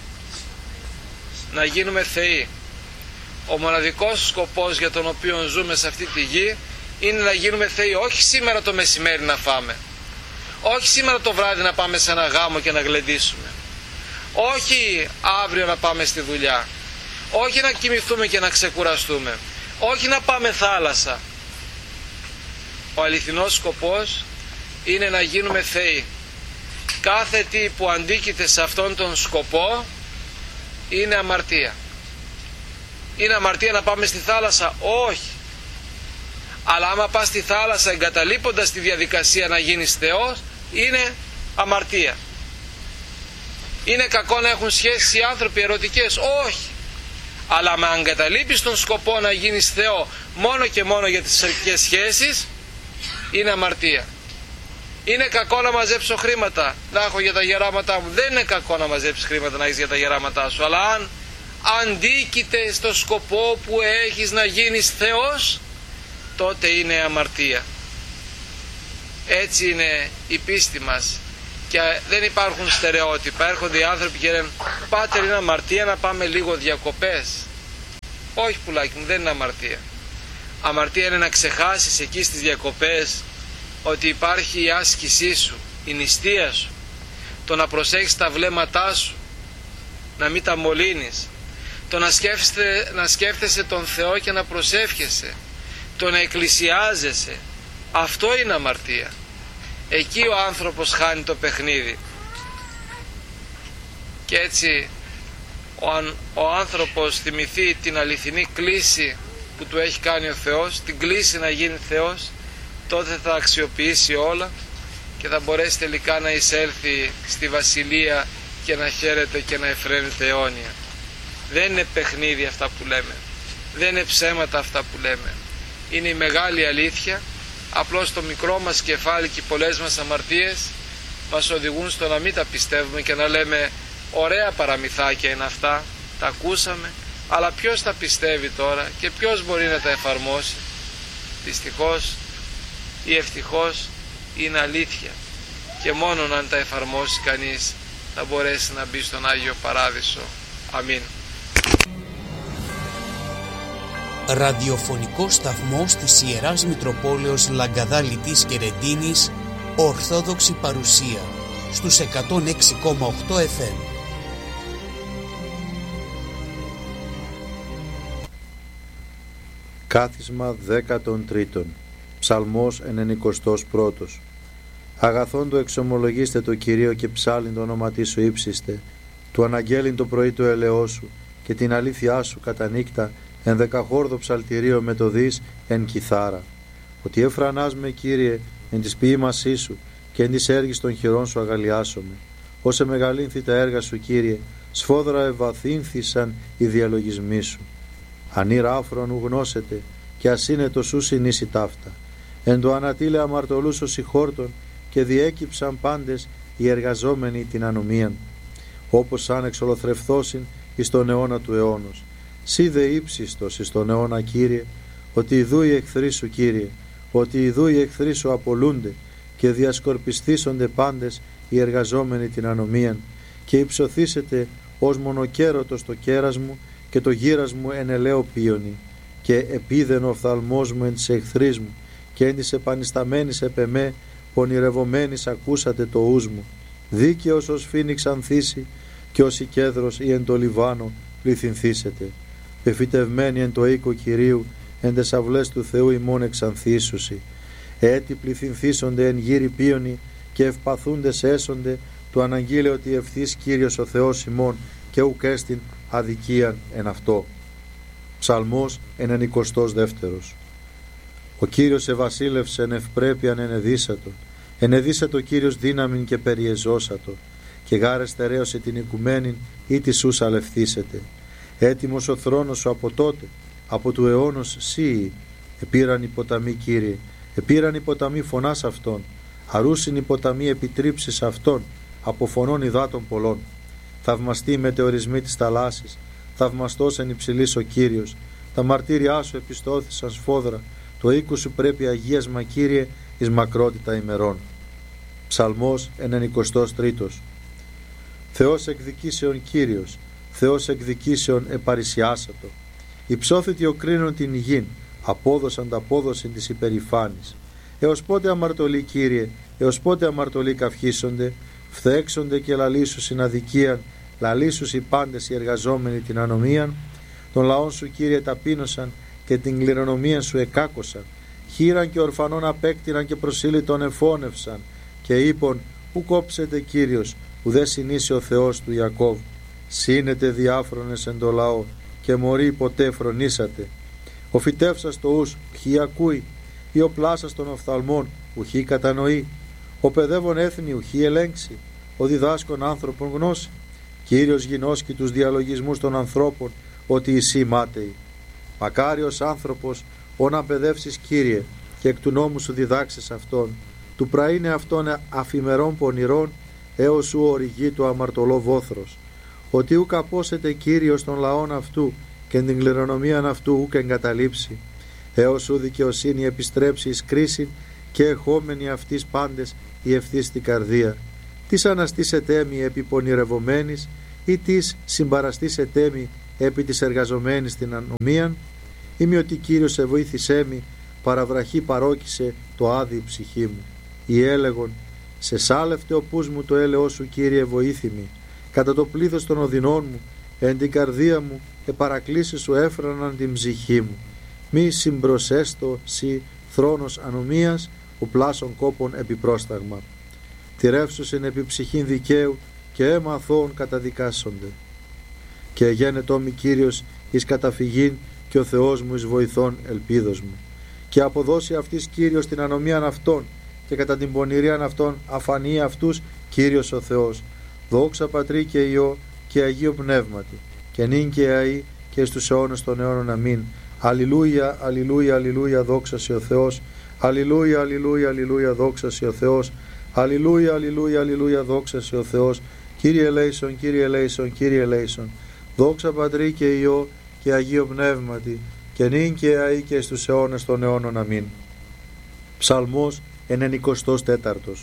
Να γίνουμε θεοί. Ο μοναδικός σκοπός για τον οποίο ζούμε σε αυτή τη γη είναι να γίνουμε θεοί. Όχι σήμερα το μεσημέρι να φάμε, όχι σήμερα το βράδυ να πάμε σε ένα γάμο και να γλεντήσουμε, όχι αύριο να πάμε στη δουλειά, όχι να κοιμηθούμε και να ξεκουραστούμε, όχι να πάμε θάλασσα. Ο αληθινός σκοπός είναι να γίνουμε θεοί. Κάθε τι που αντίκειται σε αυτόν τον σκοπό είναι αμαρτία. Είναι αμαρτία να πάμε στη θάλασσα? Όχι. Αλλά άμα πας στη θάλασσα εγκαταλείποντας τη διαδικασία να γίνεις Θεός, είναι αμαρτία. Είναι κακό να έχουν σχέσεις οι άνθρωποι ερωτικές? Όχι. Αλλά άμα εγκαταλείπεις τον σκοπό να γίνεις Θεό μόνο και μόνο για τις σεξουαλικές σχέσεις, είναι αμαρτία. Είναι κακό να μαζέψω χρήματα, να έχω για τα γεράματά μου? Δεν είναι κακό να μαζέψεις χρήματα να έχεις για τα γεράματά σου, αλλά αν αντίκειται στο σκοπό που έχεις να γίνεις Θεός, τότε είναι αμαρτία. Έτσι είναι η πίστη μας. Και δεν υπάρχουν στερεότυπα. Έρχονται οι άνθρωποι και λένε, πάτερ, είναι αμαρτία να πάμε λίγο διακοπές? Όχι πουλάκι μου, δεν είναι αμαρτία. Αμαρτία είναι να ξεχάσεις εκεί στις διακοπές ότι υπάρχει η άσκησή σου, η νηστεία σου, το να προσέχεις τα βλέμματά σου, να μην τα μολύνεις, το να σκέφτεσαι, να σκέφτεσαι τον Θεό και να προσεύχεσαι, το να εκκλησιάζεσαι. Αυτό είναι αμαρτία. Εκεί ο άνθρωπος χάνει το παιχνίδι. Και έτσι ο, ο άνθρωπος θυμηθεί την αληθινή κλίση που του έχει κάνει ο Θεός, την κλίση να γίνει Θεός, τότε θα αξιοποιήσει όλα και θα μπορέσει τελικά να εισέλθει στη βασιλεία και να χαίρεται και να εφραίνεται αιώνια. Δεν είναι παιχνίδι αυτά που λέμε, δεν είναι ψέματα αυτά που λέμε, είναι η μεγάλη αλήθεια. Απλώς το μικρό μας κεφάλι και οι πολλές μας αμαρτίες μας οδηγούν στο να μην τα πιστεύουμε και να λέμε, ωραία παραμυθάκια είναι αυτά, τα ακούσαμε, αλλά ποιος τα πιστεύει τώρα και ποιος μπορεί να τα εφαρμόσει? Δυστυχώς ή ευτυχώς είναι αλήθεια, και μόνο αν τα εφαρμόσει κανείς θα μπορέσει να μπει στον Άγιο Παράδεισο. Αμήν. Ραδιοφωνικό σταθμός της Ιεράς Μητροπόλεως Λαγκαδά Λιτής και Ρεντίνης, Ορθόδοξη παρουσία στους εκατόν έξι κόμμα οκτώ εφ εμ. Κάθισμα δέκατον τρίτον. Ψαλμός ενενηκοστός πρώτος. Αγαθόν το εξομολογήστε το Κυρίο και ψάλιν το όνομα σου ύψιστε, του αναγγέλιν το πρωί του ελαιός σου και την αλήθειά σου κατά νύκτα, εν δεκαχόρδο ψαλτηρίο με το δις εν κιθάρα. Ότι εφρανάς με, Κύριε, εν της ποίημασής σου και εν της έργης των χειρών σου αγαλιάσομαι. Όσε μεγαλύνθη τα έργα σου, Κύριε, σφόδρα ευαθύνθησαν οι διαλογισμοί σου. Ανήρα άφρον ου γνώσετε και ασύνετο σου συνήσει ταύτα. Εν το ανατήλε αμαρτωλούς ο συγχόρτων και διέκυψαν πάντες οι εργαζόμενοι την ανομίαν. Όπως σαν εξολοθρευθώσιν εις τον αιώνα του αιώνος. Σύ δε ύψιστος εις τον αιώνα, Κύριε, ότι ιδού οι εχθροί σου, Κύριε, ότι ιδού οι εχθροί σου απολούνται και διασκορπιστήσονται πάντες οι εργαζόμενοι την ανομίαν, και υψωθήσετε ως μονοκέρωτος το κέρας μου και το γύρας μου εν ελαίο πίονι, και επίδεν ο οφθαλμός μου εν της εχθρής μου και εν της επανισταμένης επ' εμέ πονηρευομένης ακούσατε το ους μου. Δίκαιος ως φοίνιξ ανθίσει και ως η κέδρος ή εν το Λιβάνο πληθυνθήσετε. Πεφυτευμένοι εν το οίκο Κυρίου, εν τες αυλές του Θεού ημών εξανθήσουσι. Έτσι πληθυνθήσονται εν γύρι πίονι και ευπαθούντες έσονται του αναγγείλε ότι ευθύς Κύριος ο Θεός ημών και ουκ έστιν αδικίαν εν αυτό. Ψαλμός ενενηκοστός δεύτερος. Ο Κύριος εβασίλευσε εν ευπρέπειαν ενεδίσατο, ενεδίσατο Κύριος δύναμην και περιεζώσατο, και γάρε στερέωσε την οικουμένην ή τη σούς αλευθύσετε. Έτοιμος ο θρόνος σου από τότε, από του αιώνος σύοι. Επήραν οι ποταμοί, Κύριε, επήραν οι ποταμοί φωνάς αυτών, αρούσιν οι ποταμοί επιτρίψεις αυτών, από φωνών υδάτων πολλών. Θαυμαστοί οι μετεωρισμοί της θαλάσσης, θαυμαστός εν υψηλής ο Κύριος. Τα μαρτύριά σου επιστώθησαν σφόδρα, το οίκου σου πρέπει αγίασμα, Κύριε, εις μακρότητα ημερών. Ψαλμός ενενηκοστός τρίτος. Θεός εκδικήσεων Κύριος, Θεός εκδικήσεων επαρισιάσατο. Υψώθητοι οκρίνων την γην, απόδωσαν τα απόδοσιν της υπερηφάνης. Έως πότε αμαρτωλοί, Κύριε, έως πότε αμαρτωλοί καυχήσονται, φθέξονται και λαλήσουσιν αδικίαν, λαλήσους οι πάντες οι εργαζόμενοι την ανομίαν. Των λαών σου, Κύριε, ταπείνωσαν και την κληρονομία σου εκάκωσαν. Χείραν και ορφανών απέκτηναν και προσήλυτον εφώνευσαν. Και είπον, ου κόψετε, Κύριος, ουδέ συνήσει ο Θεός του Ιακώβ. Σύνετε διάφρονες εν το λαό και μωροί ποτέ φρονήσατε. Ο φυτεύσας το ους ουχή ακούει, ή ο πλάσας των οφθαλμών ουχή κατανοεί. Ο παιδεύων έθνη ουχή ελέγξει, ο διδάσκων άνθρωπων γνώση. Κύριος γινώσκει τους διαλογισμούς των ανθρώπων, ότι εσύ μάταιοι. Μακάριος άνθρωπος, όν απαιδεύσεις, Κύριε, και εκ του νόμου σου διδάξεις αυτόν. Του πραήνε αυτόν αφημερών πονηρών, έως σου οριγεί το αμαρτωλό βόθρος. Ότι ουκ απόσετε, Κύριος, των λαών αυτού και την κληρονομίαν αυτού ουκ εγκαταλείψει. Έως σου δικαιοσύνη επιστρέψει εις κρίση και εχόμενοι αυτής πάντες η ευθύστη καρδία. της αναστής ετέμι επί πονηρευομένης ή της συμπαραστής ετέμι επί της εργαζομένης την ανομίαν, είμαι ότι Κύριος σε βοήθησέ μη, παραβραχή παρόκησε το άδει ψυχή μου. Ή έλεγον, σε σάλευτε ο πούς μου το έλεος σου, Κύριε βοήθημη, κατά το πλήθος των οδυνών μου, εν την καρδία μου, επαρακλήσεις σου έφραναν την ψυχή μου. Μη συμπροσέστο σι θρόνος ανομίας, ο πλάσων κόπων επιπρόσταγμα. Τηρεύσουσιν επί ψυχήν δικαίου και αίμα αθώων καταδικάσονται. Και γένετό μη Κύριος εις καταφυγήν και ο Θεός μου εις βοηθών ελπίδος μου. Και αποδώσει αυτής Κύριος την ανομίαν αυτών και κατά την πονηρίαν αυτών αφανεί αυτούς Κύριος ο Θεός. Δόξα Πατρί και Υιό και Αγίο Πνεύματι και νυν και αεί και στους αιώνες των αιώνων. Αμήν. Αλληλούια, αλληλούια, αλληλούια, δόξα σε ο Θεός. Αλληλούια, αλληλούια, αλληλούια, δόξα σε ο Θεός. Αλληλούια, αλληλούια, αλληλούια, δόξα σε ο Θεός. Κύριε ελέησον, Κύριε ελέησον, Κύριε ελέησον. Δόξα Πατρί και Υιό και Αγίο Πνεύματι και νυν και αεί και στους αιώνες των αιώνων. Αμήν. Ψαλμός ενενηκοστός τέταρτος.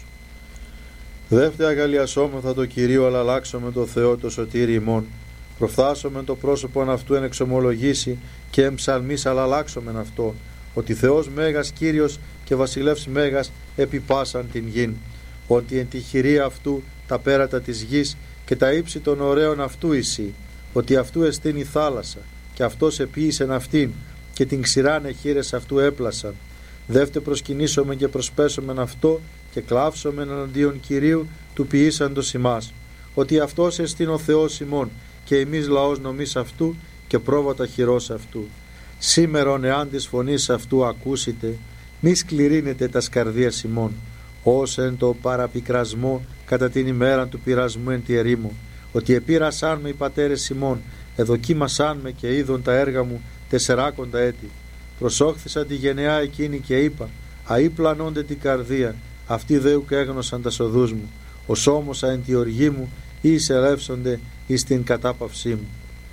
Δεύτερα αγαλιασόμεθα το Κυρίο, αλλά αλλάξομαι το Θεό το σωτήρι ημών. Προφθάσομαι το πρόσωπον αυτού εν εξομολογήσει και εμψαλμής, αλλά αλλάξομεν αυτό, ότι Θεός Μέγας Κύριος και Βασιλεύς Μέγας επί πάσαν την γην, ότι εν τη χειρία αυτού τα πέρατα της γης και τα ύψη των ωραίων αυτού εισή, ότι αυτού εστίν η θάλασσα και αυτός επίησεν αυτήν και την ξηράνε χείρες αυτού έπλασαν. Δεύτε προσκυνήσομεν και προσπέσομεν αυτό και κλάψομεν εναντίον Κυρίου του ποιήσαντος ημάς, ότι αυτός εστίν ο Θεός ημών και εμείς λαός νομής αυτού και πρόβατα χειρός αυτού. Σήμερον εάν της φωνής αυτού ακούσετε, μη σκληρύνετε τα σκαρδίας ημών, ως εν το παραπικρασμό κατά την ημέρα του πειρασμού εν τη ερήμο, ότι επήρασάν με οι πατέρες ημών, εδοκίμασάν με και είδον τα έργα μου τεσσεράκοντα έτη. Προσόχθησα τη γενεά εκείνη και είπα, αεί πλανώνται την καρδία, αυτοί δέουκ έγνωσαν τα σοδούς μου, ως όμωσα εν τη οργή μου, ή εισελεύσονται εις την κατάπαυσή μου.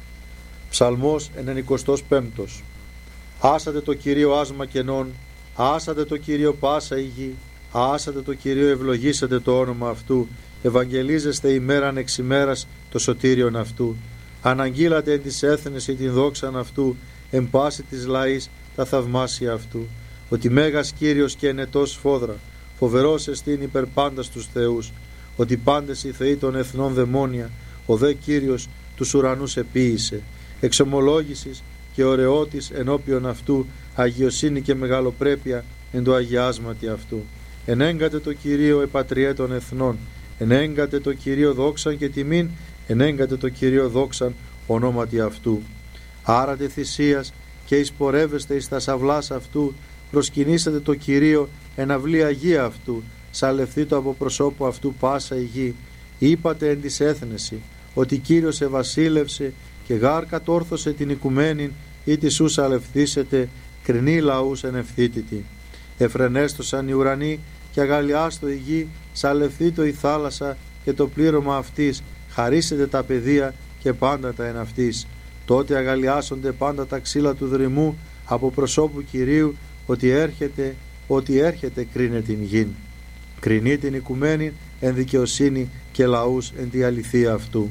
Ψαλμός ενενηκοστός πέμπτος. Άσατε το Κυρίο άσμα κενών, άσατε το Κυρίο πάσα η γη, άσατε το Κυρίο ευλογήσατε το όνομα αυτού, ευαγγελίζεστε ημέραν εξ ημέρας το σωτήριον αυτού. Αναγγείλατε εν της έθνης ή την δόξαν αυτού, εν πάση της λαής τα θαυμάσια αυτού. Ότι Μέγας Κύριος και ενετός σφόδρα, φοβερός εστίν υπερ πάντα στους θεούς. Ότι πάντες οι θεοί των εθνών δαιμόνια, ο δε Κύριος τους ουρανούς επίησε. Εξομολόγησης και ωραιότης ενώπιον αυτού, αγιοσύνη και μεγαλοπρέπεια εν το αγιάσματι αυτού. Ενέγκατε το Κυρίο επατριέ των εθνών, ενέγκατε το Κυρίο δόξαν και τιμήν, ενέγκατε το Κυρίο δόξαν ονόματι αυτού. Άρατε θυσίας και εισπορεύεστε εις τα σαυλάς αυτού, προσκυνήσατε το Κυρίο εν αυλή αγία αυτού, σαλευθείτε από προσώπου αυτού πάσα η γη. Είπατε εν της έθνεση, ότι Κύριος ευασίλευσε και γάρ κατόρθωσε την οικουμένην, ή τη σου σαλευθήσετε, κρινή λαούς εν ευθύτητη. Εφρενέστοσαν οι ουρανοί και αγαλιάστο η γη, σαλευθήτω η θάλασσα και το πλήρωμα αυτής, χαρίσετε τα παιδεία και πάντα τα εν αυτής. Τότε αγαλιάσονται πάντα τα ξύλα του δρυμού από προσώπου Κυρίου, ότι έρχεται, ότι έρχεται κρίνε την γην. Κρινεί την οικουμένη εν δικαιοσύνη και λαούς εν τη αληθεία αυτού.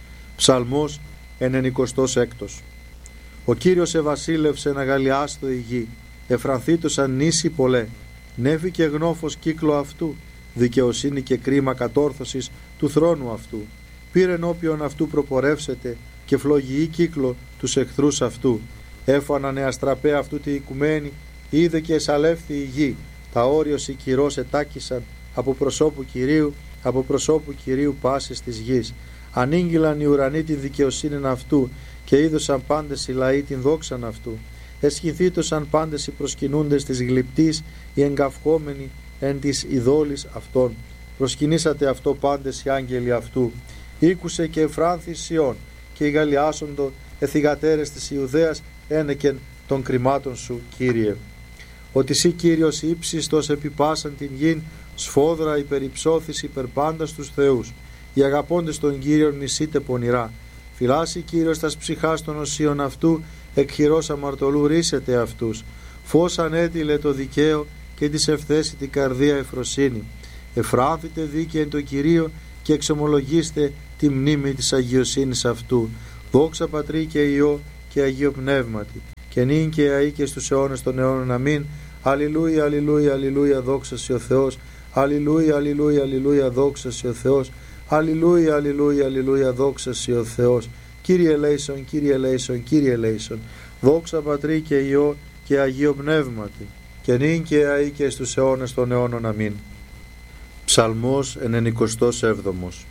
Ψαλμός ενενηκοστός έκτος. Ο Κύριος ευασίλευσε να αγαλιάστο η γη, εφρανθήτωσαν νήσι πολλέ, νέφη και γνώφος κύκλο αυτού, δικαιοσύνη και κρίμα κατόρθωσης του θρόνου αυτού. Πήρε ενώπιον αυτού προπορεύσετε και φλογιή κύκλο τους εχθρούς αυτού. Έφανανε αστραπέ αυτού τη οικουμένη, είδε και εσαλεύθη η γη, τα όριος οι κυρός ετάκησαν από προσώπου Κυρίου, από προσώπου Κυρίου πάσης της γης. Ανήγγυλαν οι ουρανοί την δικαιοσύνη αυτού και είδωσαν πάντες οι λαοί την δόξαν αυτού. Εσχηθήτωσαν πάντες οι προσκυνούντες της γλυπτής, οι εγκαυχόμενοι εν της ειδόλης αυτών. Προσκυνήσατε αυτό πάντες οι άγγελοι αυτού. Ήκουσε και εφράνθη Σιών και οι γαλιάσοντο εθιγατέρες της Ιουδαίας ένεκεν των κρυμάτων σου, Κύριε. Ότι σύ Κύριος ύψιστος επιπάσαν την γην, σφόδρα υπερυψώθης υπερπάντα στους θεούς. Οι αγαπώντες των Κύριων μισείτε πονηρά. Φυλάσσει Κύριος τας ψυχάς των οσίων αυτού, εκ χειρός αμαρτωλού ρίσετε αυτούς. Φως ανέτειλε το δικαίο και της ευθέσει την καρδία ευφροσύνη. Εφράνθητε δίκαιεν το Κυρίο και εξομολογήστε τη μνήμη της αγιοσύνης αυτού. Δόξα Πατρί και Υιό και Αγίο Πνεύματι, και νυν και αεί και στους αιώνες των αιώνων. Αμήν. Αλληλούια, αλληλούια, αλληλούια, δόξα σοι ο Θεός. Αλληλούια, αλληλούια, αλληλούια, δόξα σοι ο Θεός. Αλληλούια, αλληλούια, αλληλούια, δόξα σοι ο Θεός. Κύριε ελέησον, Κύριε ελέησον, Κύριε ελέησον. Δόξα Πατρί και Υιό και Αγίο Πνεύματι, και νυν και αεί και στους αιώνες των αιώνων. Αμήν. Ψαλμός ενενηκοστός έβδομος.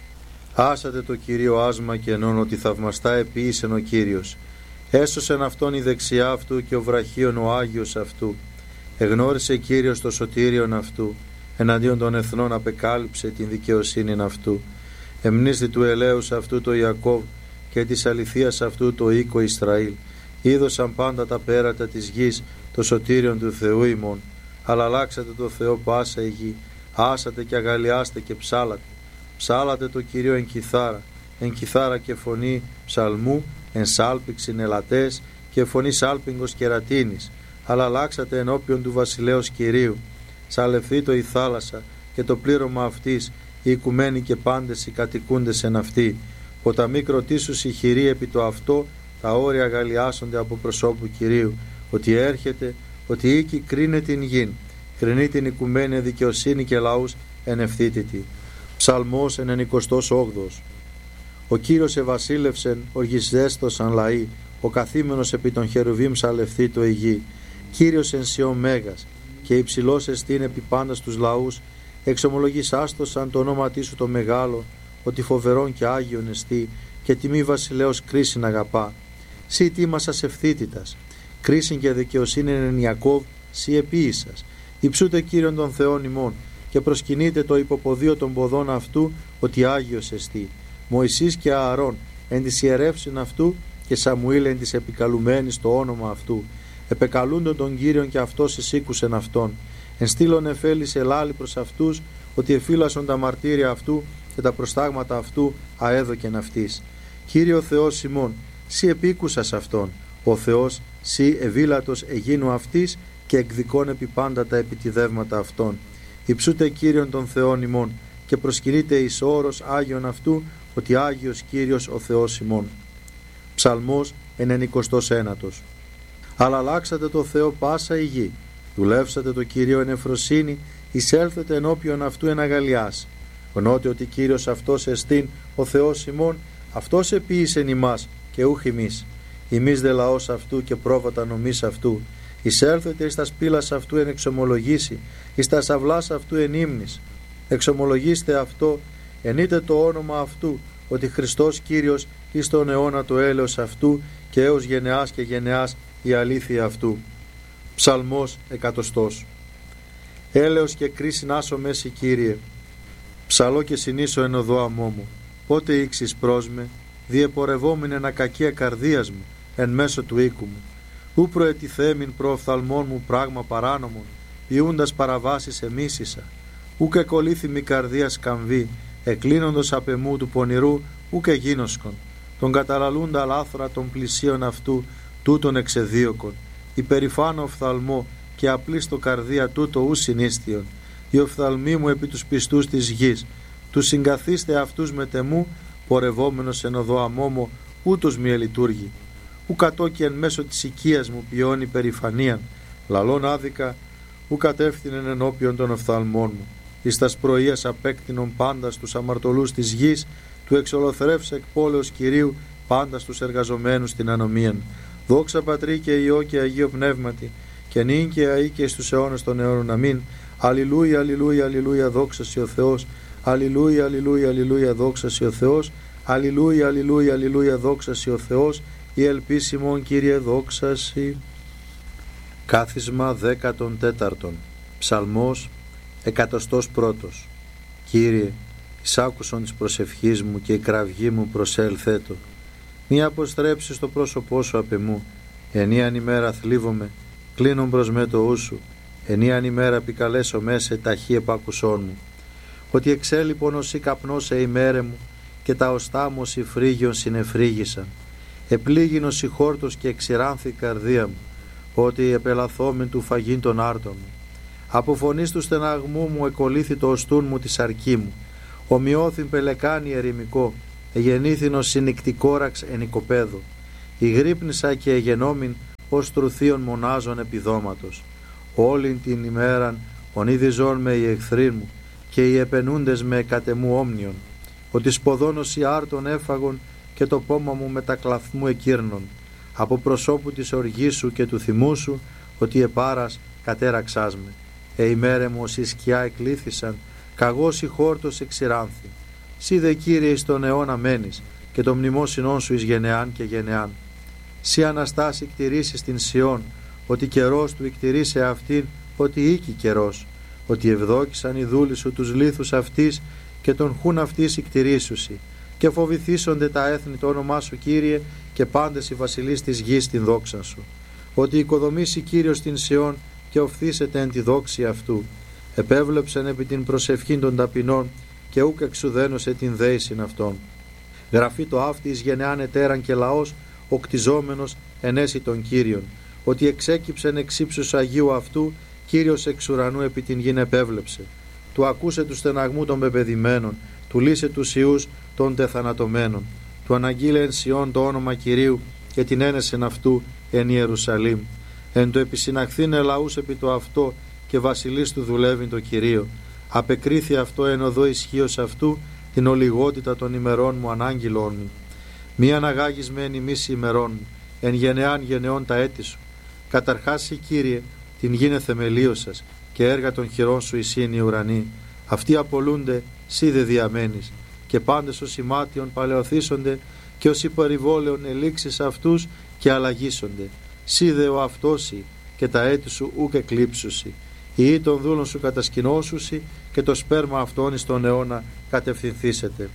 Άσατε το Κυρίο άσμα και ενών ότι θαυμαστά επίησεν ο Κύριος. Έσωσεν αυτόν η δεξιά αυτού και ο βραχίον ο Άγιος αυτού. Εγνώρισε Κύριος το σωτήριον αυτού, εναντίον των εθνών απεκάλυψε την δικαιοσύνη αυτού. Εμνίστη του ελέους αυτού το Ιακώβ και της αληθείας αυτού το οίκο Ισραήλ. Είδωσαν πάντα τα πέρατα της γης το σωτήριον του Θεού ημών. Αλλά αλλάξατε το Θεό πάσα η γη, άσατε και αγαλιάστε και ψάλατε. Ψάλατε το Κυρίο εν κιθάρα, εν κιθάρα και φωνή ψαλμού, εν σάλπιξιν ελατές και φωνή σάλπιγγος κερατίνης. Αλλά αλλάξατε ενώπιον του βασιλέως Κυρίου. Σαλευθήτω η θάλασσα και το πλήρωμα αυτής, οι οικουμένοι και πάντες οι κατοικούντες εν αυτή. Ποταμοί κροτήσους η χειρή επί το αυτό, τα όρια αγαλιάσονται από προσώπου Κυρίου. Ότι έρχεται, ότι οίκη κρίνε την γην, κρινεί την οικουμένη δικαιοσύνη και λαούς εν ευθύτητη. Ψαλμός ενενηκοστός όγδοος. Ο Κύριος ευασίλευσεν, οργισδέστοσαν λαοί, ο καθήμενος επί των χερουβίμ σαλευθήτω η γη. Κύριος εν Σιών μέγας, και υψηλός εστίν επί πάντα στους λαούς, εξομολογείς άστοσαν το όνομά σου το μεγάλο, ότι φοβερόν και άγιον εστί, και τιμή βασιλέως κρίσιν αγαπά. Σύ τίμασας ευθύτητας, κρίσιν και δικαιοσύνη εν Ιακώβ, σύ επίησας. Υψούτε Κύριον των Θεών ημών, και προσκυνείτε το υποποδίο των ποδών αυτού, ότι άγιος εστί. Μωυσής και Ααρών εν της ιερεύσιν αυτού, και Σαμουήλ εν της επικαλουμένης το όνομα αυτού. Επεκαλούντον τον Κύριον και αυτός εισήκουσεν αυτόν. Εν στήλων εφέλης ελάλη προς αυτούς, ότι εφύλασον τα μαρτύρια αυτού και τα προστάγματα αυτού αέδοκεν αυτής. Κύριο Θεός ημών, σύ επίκουσας αυτόν. Ο Θεός, σύ ευήλατος εγίνου αυτής, και εκδικών επί πάντα τα επιτιδεύματα αυτών. Υψούτε Κύριον των Θεών ημών, και προσκυνείτε εις όρος Άγιον αυτού, ότι Άγιος Κύριος ο Θεός ημών. Ψαλμός ενενηκοστός ένατος. Αλλά αλλάξατε το Θεό πάσα η γη, δουλεύσατε το Κύριο εν ευφροσύνη, εισέλθετε ενώπιον αυτού εν αγαλιάς. Γνώτε ότι Κύριος αυτός εστίν ο Θεός ημών, αυτός επίησεν ημάς και ούχ ημείς. Ημείς δε λαός αυτού και πρόβατα νομής αυτού. Εισέλθετε εις τα σπήλας αυτού εν εξομολογήσει, εις τα σαυλάς αυτού εν ύμνης. Εξομολογήστε αυτό, ενείτε το όνομα αυτού, ότι Χριστός Κύριος εις τον αιώνα το έλεος αυτού, και έως γενεάς και γενεάς η αλήθεια αυτού. Ψαλμός εκατοστός. Έλεος και κρίσιν άσο μέση Κύριε, ψαλώ και συνήσω εν οδό αμμό μου. Πότε ήξεις προς με, διεπορευόμην εν ακακία καρδίας μου, εν μέσω του οίκου μου. Ού προετιθέμην προοφθαλμών μου πράγμα παράνομον, ποιούντας παραβάσεις εμίσησα. Ού και κολλήθη καρδία σκαμβή, εκλίνοντος απ' εμού του πονηρού, ού και γίνοσκον. Τον καταλαλούντα λάθρα των πλησίων αυτού, τούτον εξεδίωκον. Υπερηφάνω οφθαλμό και απλή στο καρδία τούτο ου συνίστιον. Οι οφθαλμοί μου επί τους πιστούς της γης, τους συγκαθίστε αυτούς με τεμού, πορευόμενος εν οδό αμόμο, ούτως μη ελειτουργεί. Ου κατόκι εν μέσω της οικίας μου ποιώνει περηφανίαν, λαλών άδικα, ου κατεύθυνεν ενώπιον των οφθαλμών μου. Εις τας πρωίας απέκτηνον πάντα στους αμαρτωλούς της γης, του εξολοθρεύσε εκ πόλεως Κυρίου πάντα στους εργαζομένους την ανομίαν. Δόξα Πατρί και Υιό και Αγίο Πνεύματι, και νυν και αεί και στους αιώνες των αιώνων. Αμήν. Αλληλούια, αλληλούια, αλληλούια, δόξα σοι ο Θεός. Αλληλούια, αλληλούια, αλληλούια, δόξα σοι ο Θεός. Αλληλούια, αλληλούια, αλληλούια, δόξα σοι ο Θεός. Η ελπίσιμον Κύριε δόξα σοι. Κάθισμα δέκατον τέταρτον. Ψαλμός εκατοστός πρώτος. Κύριε, εισάκουσον της προσευχής μου και η κραυγή μου προσέλθέτο. Μη αποστρέψεις το πρόσωπό σου απ' εμού. Ενίαν ημέρα θλίβομαι, κλείνον προς με το ου σου. Ενίαν ημέρα επικαλέσω μέσα ταχύ επάκουσόν μου. Ότι εξέλιπον ως ή καπνός σε ημέρε μου, και τα οστά μου ως η φρύγιον συνεφρύγησαν. Επλήγινος η χόρτος και εξηράνθη η καρδία μου, ότι επελαθόμην του φαγήν των άρτων μου. Από φωνής του στεναγμού μου εκολύθη το οστούν μου τη σαρκή μου. ομοιώθην πελεκάνη ερημικό, εγεννήθηνος συνικτικόραξ εν οικοπαίδο. Ηγρύπνησα και εγενόμην ως τρουθείων μονάζων επιδόματος. Όλην την ημέραν ονείδιζόν με οι εχθροί μου και οι επενούντες με κατεμού όμνιον. Ότι σποδόνος οι άρτων έφαγον και το πόμα μου με τα κλαθμού εκύρνων. Από προσώπου της οργής σου και του θυμού σου, ότι επάρας κατέραξάς με. Ε ημέρε μου ως η σκιά εκλήθησαν, καγός η χόρτος εξηράνθη. Σύ δε Κύριε εις τον αιώνα μένεις, και το μνημόσυνόν σου εις γενεάν και γενεάν. Σύ Αναστάση κτηρήσεις την Σιών, ότι καιρός του εκτηρήσε αυτήν, ότι οίκη καιρός, ότι ευδόκησαν οι δούλοι σου τους λίθους αυτής και τον χούν αυτής εκτηρήσουσι, και φοβηθήσονται τα έθνη το όνομά σου Κύριε, και πάντες οι βασιλείς της γης την δόξα σου. Ότι οικοδομήσει Κύριος την Σιών και οφθήσεται εν τη δόξη αυτού. Επέβλεψεν επί την προσευχήν των ταπεινών και ούκ εξουδένωσε την δέησιν αυτών. Γραφεί το αύτη εις γενεάν ετέραν και λαός, ο κτιζόμενος ενέσει των Κύριων. Ότι εξέκυψεν εξ ύψους Αγίου αυτού, Κύριος εξ ουρανού επί την γην επέβλεψε. Του ακούσε του στεναγμού των πεπαιδημένων, του λύσε τους ιούς των τεθανατωμένων. Του αναγγείλε εν Σιών το όνομα Κυρίου και την ένεσεν αυτού εν Ιερουσαλήμ. Εν το επισυναχθήν ελαούς επί το αυτό και βασιλείς του δουλεύειν το Κυρίο. Απεκρίθη αυτό εν οδό ισχύος αυτού την ολιγότητα των ημερών μου ανάγγειλόν μου. Μη αναγάγεις με εν ημίση ημερών μου, εν γενεάν γενεών τα έτη σου. Καταρχάς, Κύριε, την γίνε θεμελίωσας και έργα των χειρών σου εισήν οι ουρανοί. Αυτοί απολούνται, σύ δε διαμένεις, και πάντες ως ημάτιον παλαιοθήσονται και ως υπερηβόλαιον ελήξεις αυτούς και αλλαγήσονται. Σύ δε ο αυτόσι και τα έτη σου ούκ εκλείψουσι. Οι ή των δούλων σου κατασκηνώσουσι και το σπέρμα αυτών εις τον αιώνα κατευθυνθήσετε.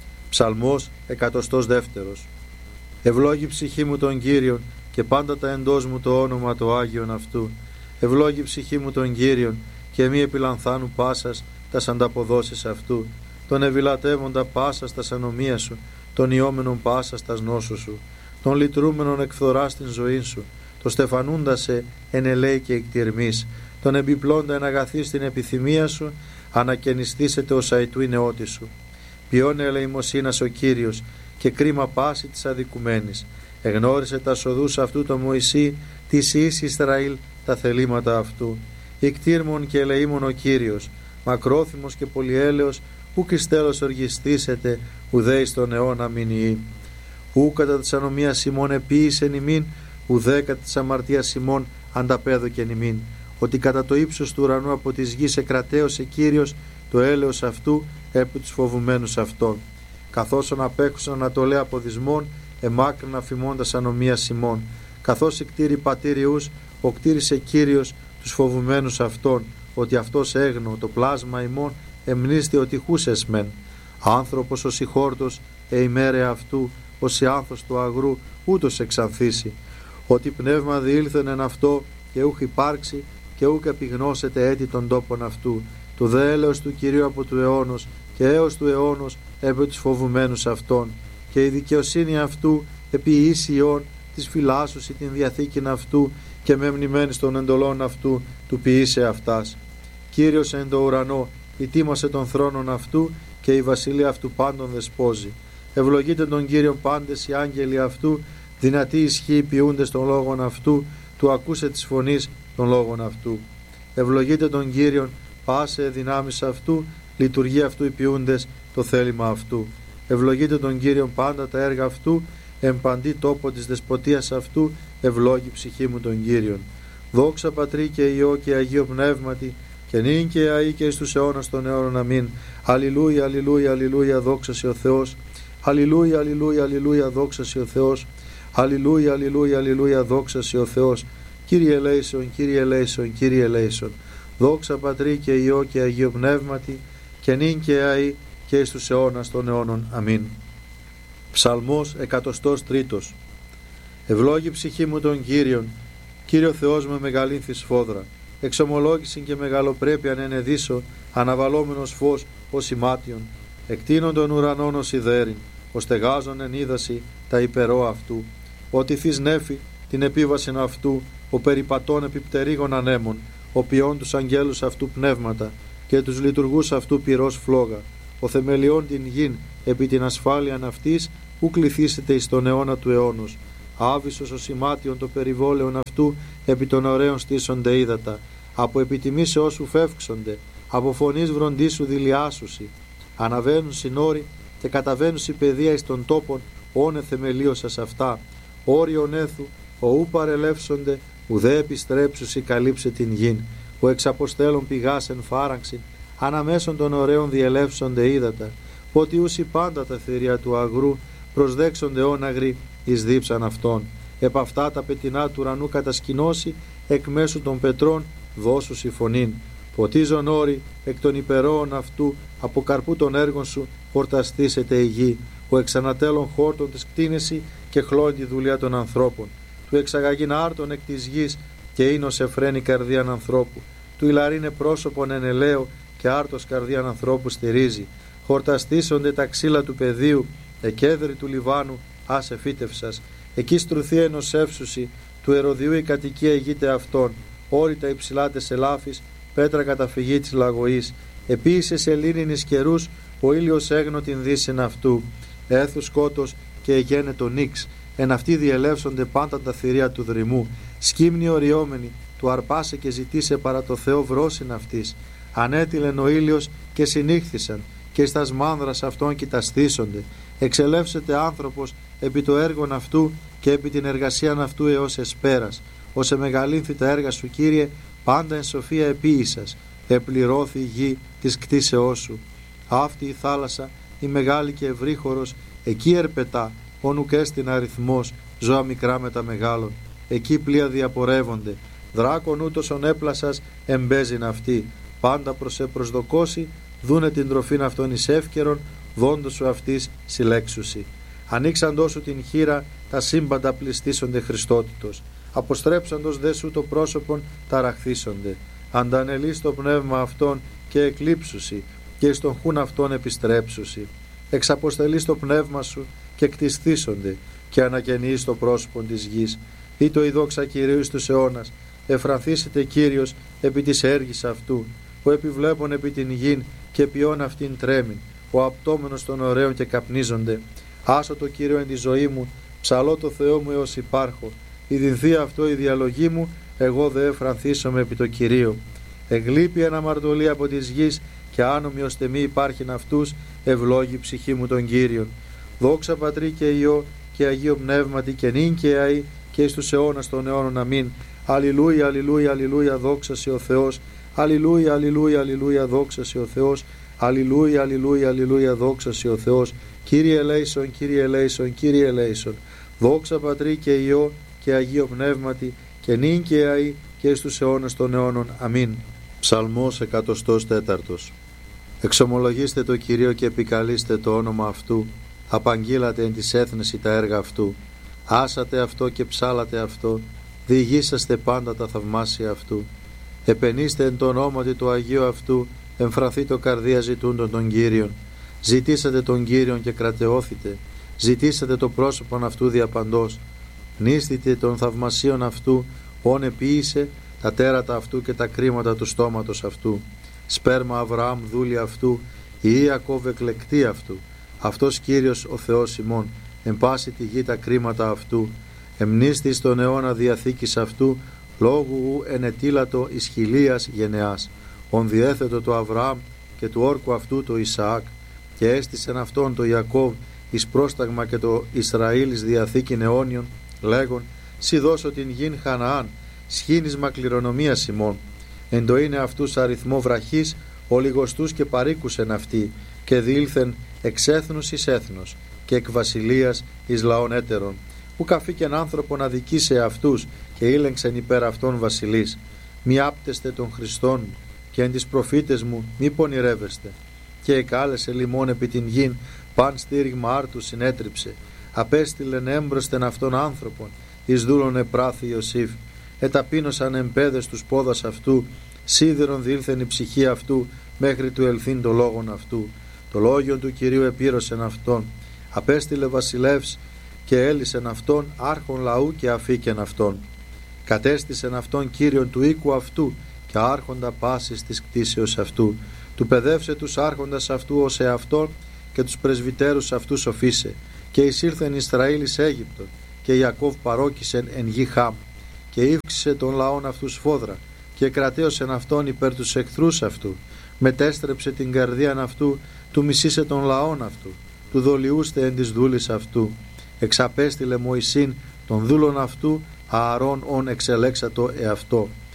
Ψαλμός εκατοστός δεύτερος. Ευλόγη ψυχή μου τον Κύριον και πάντα τα εντός μου το όνομα το Άγιον αυτού. Ευλόγη ψυχή μου τον Κύριον και μη επιλανθάνου πάσας τας ανταποδόσεις αυτού. Τον ευηλατεύοντα πάσας τας ανομίας σου, τον ιόμενον πάσας τας νόσου σου, τον λυτρούμενον εκφθοράς την ζωή σου, το στεφανούντα σε εν ελέη και εκτιρμής, τον εμπιπλώντα εν αγαθή στην επιθυμία σου, ανακαινιστήσετε ως αητού η νεότη σου. Ποιόν ελεημοσύνας ο Κύριος και κρίμα πάση της αδικουμένης. Εγνώρισε τα σοδούς αυτού το Μωυσή, της εις Ισραήλ τα θελήματα αυτού. Ικτήρμον και ελεήμον ο Κύριος, μακρόθυμος και πολυέλεος, ουκ εις τέλος οργιστήσετε, ουδέ εις τον αιώνα μηνιή. Ου κατά της ανομίας ημών επίησεν ημίν, ουδέ κατά της αμαρτίας ημών ανταπέδοκεν ημίν. Ότι κατά το ύψος του ουρανού από της γης εκρατέωσε Κύριος το έλεος αυτού επί τους φοβουμένους αυτών. Καθώς απέχουσαν ανατολέ από δυσμών, εμάκρυνα φημώντας ανομίας ημών. Καθώς εκτήρη πατήριους, ο κτήρισε Κύριος τους φοβουμένους αυτών, ότι αυτός έγνω το πλάσμα ημών εμνίστη ότι χούσες μεν. Άνθρωπος ως η χόρτος, ε ημέρε αυτού, ως η άνθος του αγρού, ούτως εξανθήσει. Ότι πνεύμα διήλθεν εν αυτό και ούχ υπάρξει και ούκ επιγνώσετε έτη των τόπων αυτού. Το δε έλεος του Κυρίου από του αιώνος και έως του αιώνος επί τους φοβουμένους αυτών. Και η δικαιοσύνη αυτού επί ίσιον της φυλάσσουσι την διαθήκην αυτού και με μνημένης των εντολών αυτού του ποιήσε αυτάς. Κύριος εν το ουρανό ητίμασε τον θρόνον αυτού και η βασιλεία αυτού πάντων δεσπόζει. Ευλογείτε τον Κύριον πάντες οι άγγελοι αυτού, δυνατοί ισχύοι ποιούντες των λόγων αυτού, του ακούσε της φωνής των λόγων αυτού. Ευλογείτε τον Κύριον πάσε δυνάμεις αυτού, λειτουργεί αυτού οι ποιούντες το θέλημα αυτού. Ευλογείτε τον Κύριον πάντα τα έργα αυτού, εν παντή τόπο της δεσποτείας αυτού, ευλόγη ψυχή μου τον Κύριον. Δόξα Πατρί και Υιό και Αγίο Πνεύματι, και νυν και αεί και εις τους αιώνας των αιώνων αμήν. Αλληλούια, αλληλούια, αλληλούια, δόξα σε ο Θεός. Αλληλούια, αλληλούια, αλληλούια, δόξα σε ο Θεός. Αλληλούια, αλληλούια, αλληλούια, δόξα σε ο Θεός. Κύριε ελέησον, Κύριε ελέησον, Κύριε ελέησον. Δόξα Πατρί και Υιό και Αγίο Πνεύματι, και νυν και αεί και εις τους αιώνας των αιώνων αμήν. Ψαλμός εκατοστός τρίτος. Ευλόγη ψυχή μου τον Κύριον, Κύριο Θεός με μεγαλύνθη σφόδρα. Εξομολόγησιν και μεγαλοπρέπειαν ενεδίσω, αναβαλόμενος φως ως ημάτιον. Εκτείνον των ουρανών ως ιδέριν, ως στεγάζον εν είδαση τα υπερό αυτού. Ότι θείς νέφη την επίβασιν αυτού, ο περιπατών επιπτερίγων ανέμων, ο ποιών τους αγγέλους αυτού πνεύματα και τους λειτουργούς αυτού πυρός φλόγα. ο θεμελιών την γην επί την ασφάλειαν αυτής, ου κληθήσετε εις τον αιώνα του αιώνος. Άβυσσος ο σημάτιον το περιβόλαιον αυτού, επί των ωραίων στήσονται ύδατα. Από επιτιμήσεώς σου φεύξονται, από φωνής βροντίσου δηλιάσουσι. Αναβαίνουν συνόροι και καταβαίνουν η παιδεία εις των τόπων, όνε θεμελίωσας αυτά. Όριον έθου, ο ου παρελεύσονται, ουδέ επιστρέψουσι καλύψε την γην. Ο εξαποστέλων πηγάς εν φάραξιν, αναμέσων των ωραίων διελεύσονται ύδατα. Ότι ούσι πάντα τα θηρία του αγρού, προσδέξονται όναγροι εις δίψαν αυτών. Επ' αυτά τα πετεινά του ουρανού κατασκηνώσει, εκ μέσου των πετρών δώσουσι φωνήν. Ποτίζον όρη εκ των υπερόων αυτού, από καρπού των έργων σου χορταστήσεται η γη. Ο εξανατέλων χόρτων της κτίνεση και χλώνει τη δουλειά των ανθρώπων. Του εξαγαγήν άρτων εκ της γης και ίνος εφραίνει καρδίαν ανθρώπου. Του ηλαρίνε πρόσωπον εν ελαίο και άρτος καρδίαν ανθρώπου στηρίζει. Χορταστήσονται τα ξύλα του πεδίου, εκέδρη του Λιβάνου, άσε φύτευσας. Εκεί στρουθεί ενωσεύσουσι, του ερωδιού η κατοικία ηγείται αυτών. Όρητα υψηλάτες ελάφης, πέτρα καταφυγή της λαγωής. Επίησε σε λίνινης καιρούς, ο ήλιος έγνω την δύσιν αυτού. Έθου σκότος και εγένε το νίξ. Εν αυτοί διελεύσονται πάντα τα θηρία του δρυμού. Σκύμνοι οριόμενοι, του αρπάσε και ζητήσε παρά το Θεό βρόσιν αυτής. Ανέτειλεν ο ήλιος και συνήχθησαν, και εις τας μάνδρας αυτών κοιταστήσονται. Εξελεύσεται άνθρωπος επί το έργον αυτού και επί την εργασίαν αυτού έως εσπέρας. Ως εμεγαλύνθη τα έργα σου, Κύριε, πάντα εν σοφία επίησας. Επληρώθη η γη της κτίσεώς σου. Αυτή η θάλασσα, η μεγάλη και ευρύχωρος, εκεί ερπετά, όνουκ έστιν αριθμός, ζώα μικρά με τα μεγάλων. Εκεί πλοία διαπορεύονται. Δράκον ούτως έπλασας εμπέζειν αυτή. Πάντα προς επροσδοκώσει, δούνε την τροφήν αυτών εις εύκαιρον, δόντος σου αυτής συλλέξουσι. Ανοίξαντός σου την χείρα, τα σύμπαντα πληστήσονται Χριστότητος. Αποστρέψαντος δε σου το πρόσωπον, ταραχθήσονται. Αντανελείς το πνεύμα αυτών και εκλείψουσι, και εις τον χούν αυτών επιστρέψουσι. Εξαποστελείς το πνεύμα σου και κτιστήσονται, και ανακαινείς το πρόσωπον της γης. Ή το η δόξα Κυρίου εις τους αιώνας, εφρανθήσετε Κύριος επί της έργης αυτού. Ο επιβλέπων επί την γην και ποιόν αυτήν τρέμην. Ο απτόμενος των ωραίων και καπνίζονται. Άσο το Κύριο εν τη ζωή μου, ψαλώ το Θεό μου έως υπάρχω. Η δινθεί αυτό η διαλογή μου, εγώ δε εφρανθήσομαι επί το Κυρίο. Εγλείπει αναμαρτωλή από της γης και άνομοι ώστε μη υπάρχειν αυτούς, ευλόγη ψυχή μου τον Κύριον. Δόξα Πατρί και Υιό και Αγίο Πνεύματι και νυν και αεί και εις τους αιώνας των αιώνων. Αμήν. Αλληλούια, αλληλούια, αλληλούια, δόξα σε ο Θεός. Αλληλούια, αλληλούια, αλληλούια, δόξα σε ο Θεός. Αλληλούια, αλληλούια, αλληλούια, δόξα σε ο Θεός. Κύριε ελέησον, Κύριε ελέησον, Κύριε ελέησον. Δόξα Πατρί και Υιό και Αγίο Πνεύματι και νυν και αεί και εις τους αιώνας των αιώνων. Αμήν. Ψαλμός εκατοστός τέταρτος. Εξομολογήστε το Κυρίο και επικαλείστε το όνομα αυτού. Απαγγείλατε εν της έθνεση τα έργα αυτού. Άσατε αυτό και ψάλατε αυτό. Διηγήσαστε πάντα τα θαυμάσια αυτού. Επενήστε εν το ονόματι του Αγίου αυτού. Εμφραθεί το καρδία ζητούντων των Κύριων. Ζητήσατε τον Κύριον και κρατεώθητε. Ζητήσατε το πρόσωπον αυτού διαπαντός. Νίστητε των θαυμασίων αυτού. Όν επίησε τα τέρατα αυτού και τα κρίματα του στόματος αυτού. Σπέρμα Αβραάμ δούλη αυτού. Η Ιακώβ εκλεκτή αυτού. Αυτός Κύριος ο Θεός ημών. Εν πάση τη γη τα κρίματα αυτού. Εμνίστη στον αιώνα διαθήκης αυτού. Λόγου ου ενετήλατο εις χιλίας γενεάς. Ον διέθετο το Αβραάμ και του όρκου αυτού το Ισαάκ. Και έστησεν αυτόν το Ιακώβ εις πρόσταγμα και το Ισραήλ εις διαθήκην αιώνιον, λέγον, σι δώσω την γην Χαναάν, σχήνισμα κληρονομίας ημών. Εν το είναι αυτούς αριθμό βραχής, ολιγοστούς και παρήκουσεν αυτοί, και διήλθεν εξ έθνους εις έθνος, και εκ βασιλείας εις λαών έτερων. Ου καφήκεν άνθρωπον αδικήσε αυτούς, και ήλεγξεν υπέρ αυτών βασιλείς. Μη άπτεστε των Χριστών μου, και εν τις προφήτες μου μη πονηρεύεστε. Και εκάλεσε λιμών επί την γην, παν στήριγμα άρτου συνέτριψε. Απέστειλεν έμπροσθεν αυτών άνθρωπον, εις δούλων επράθη Ιωσήφ. Εταπείνωσαν εμπέδες τους πόδας αυτού, σίδερον διήλθεν η ψυχή αυτού, μέχρι του ελθύν το λόγον αυτού. Το λόγιον του Κυρίου επήρωσεν αυτόν. Απέστειλε βασιλεύς και έλυσεν αυτόν, άρχον λαού και αφήκεν αυτόν. Κατέστησεν αυτόν Κύριον του οίκου αυτού και άρχοντα πάσης της κτίσεως αυτού. Του παιδεύσε τους άρχοντας αυτού ως εαυτόν και τους πρεσβυτέρους αυτού σοφίσε. Και εισήλθεν Ισραήλ εις Αίγυπτον, και Ιακώβ παρόκησεν εν γη Χάμ, και ύφξησε των λαών αυτού σφόδρα, και κρατέωσεν αυτόν υπέρ τους εχθρούς αυτού. Μετέστρεψε την καρδίαν αυτού, του μισήσε των λαών αυτού, του δολιούστε εν της δούλης αυτού. Εξαπέστειλε Μωυσήν των δούλων αυτού, Ααρών ον εξελέξατο εαυτό.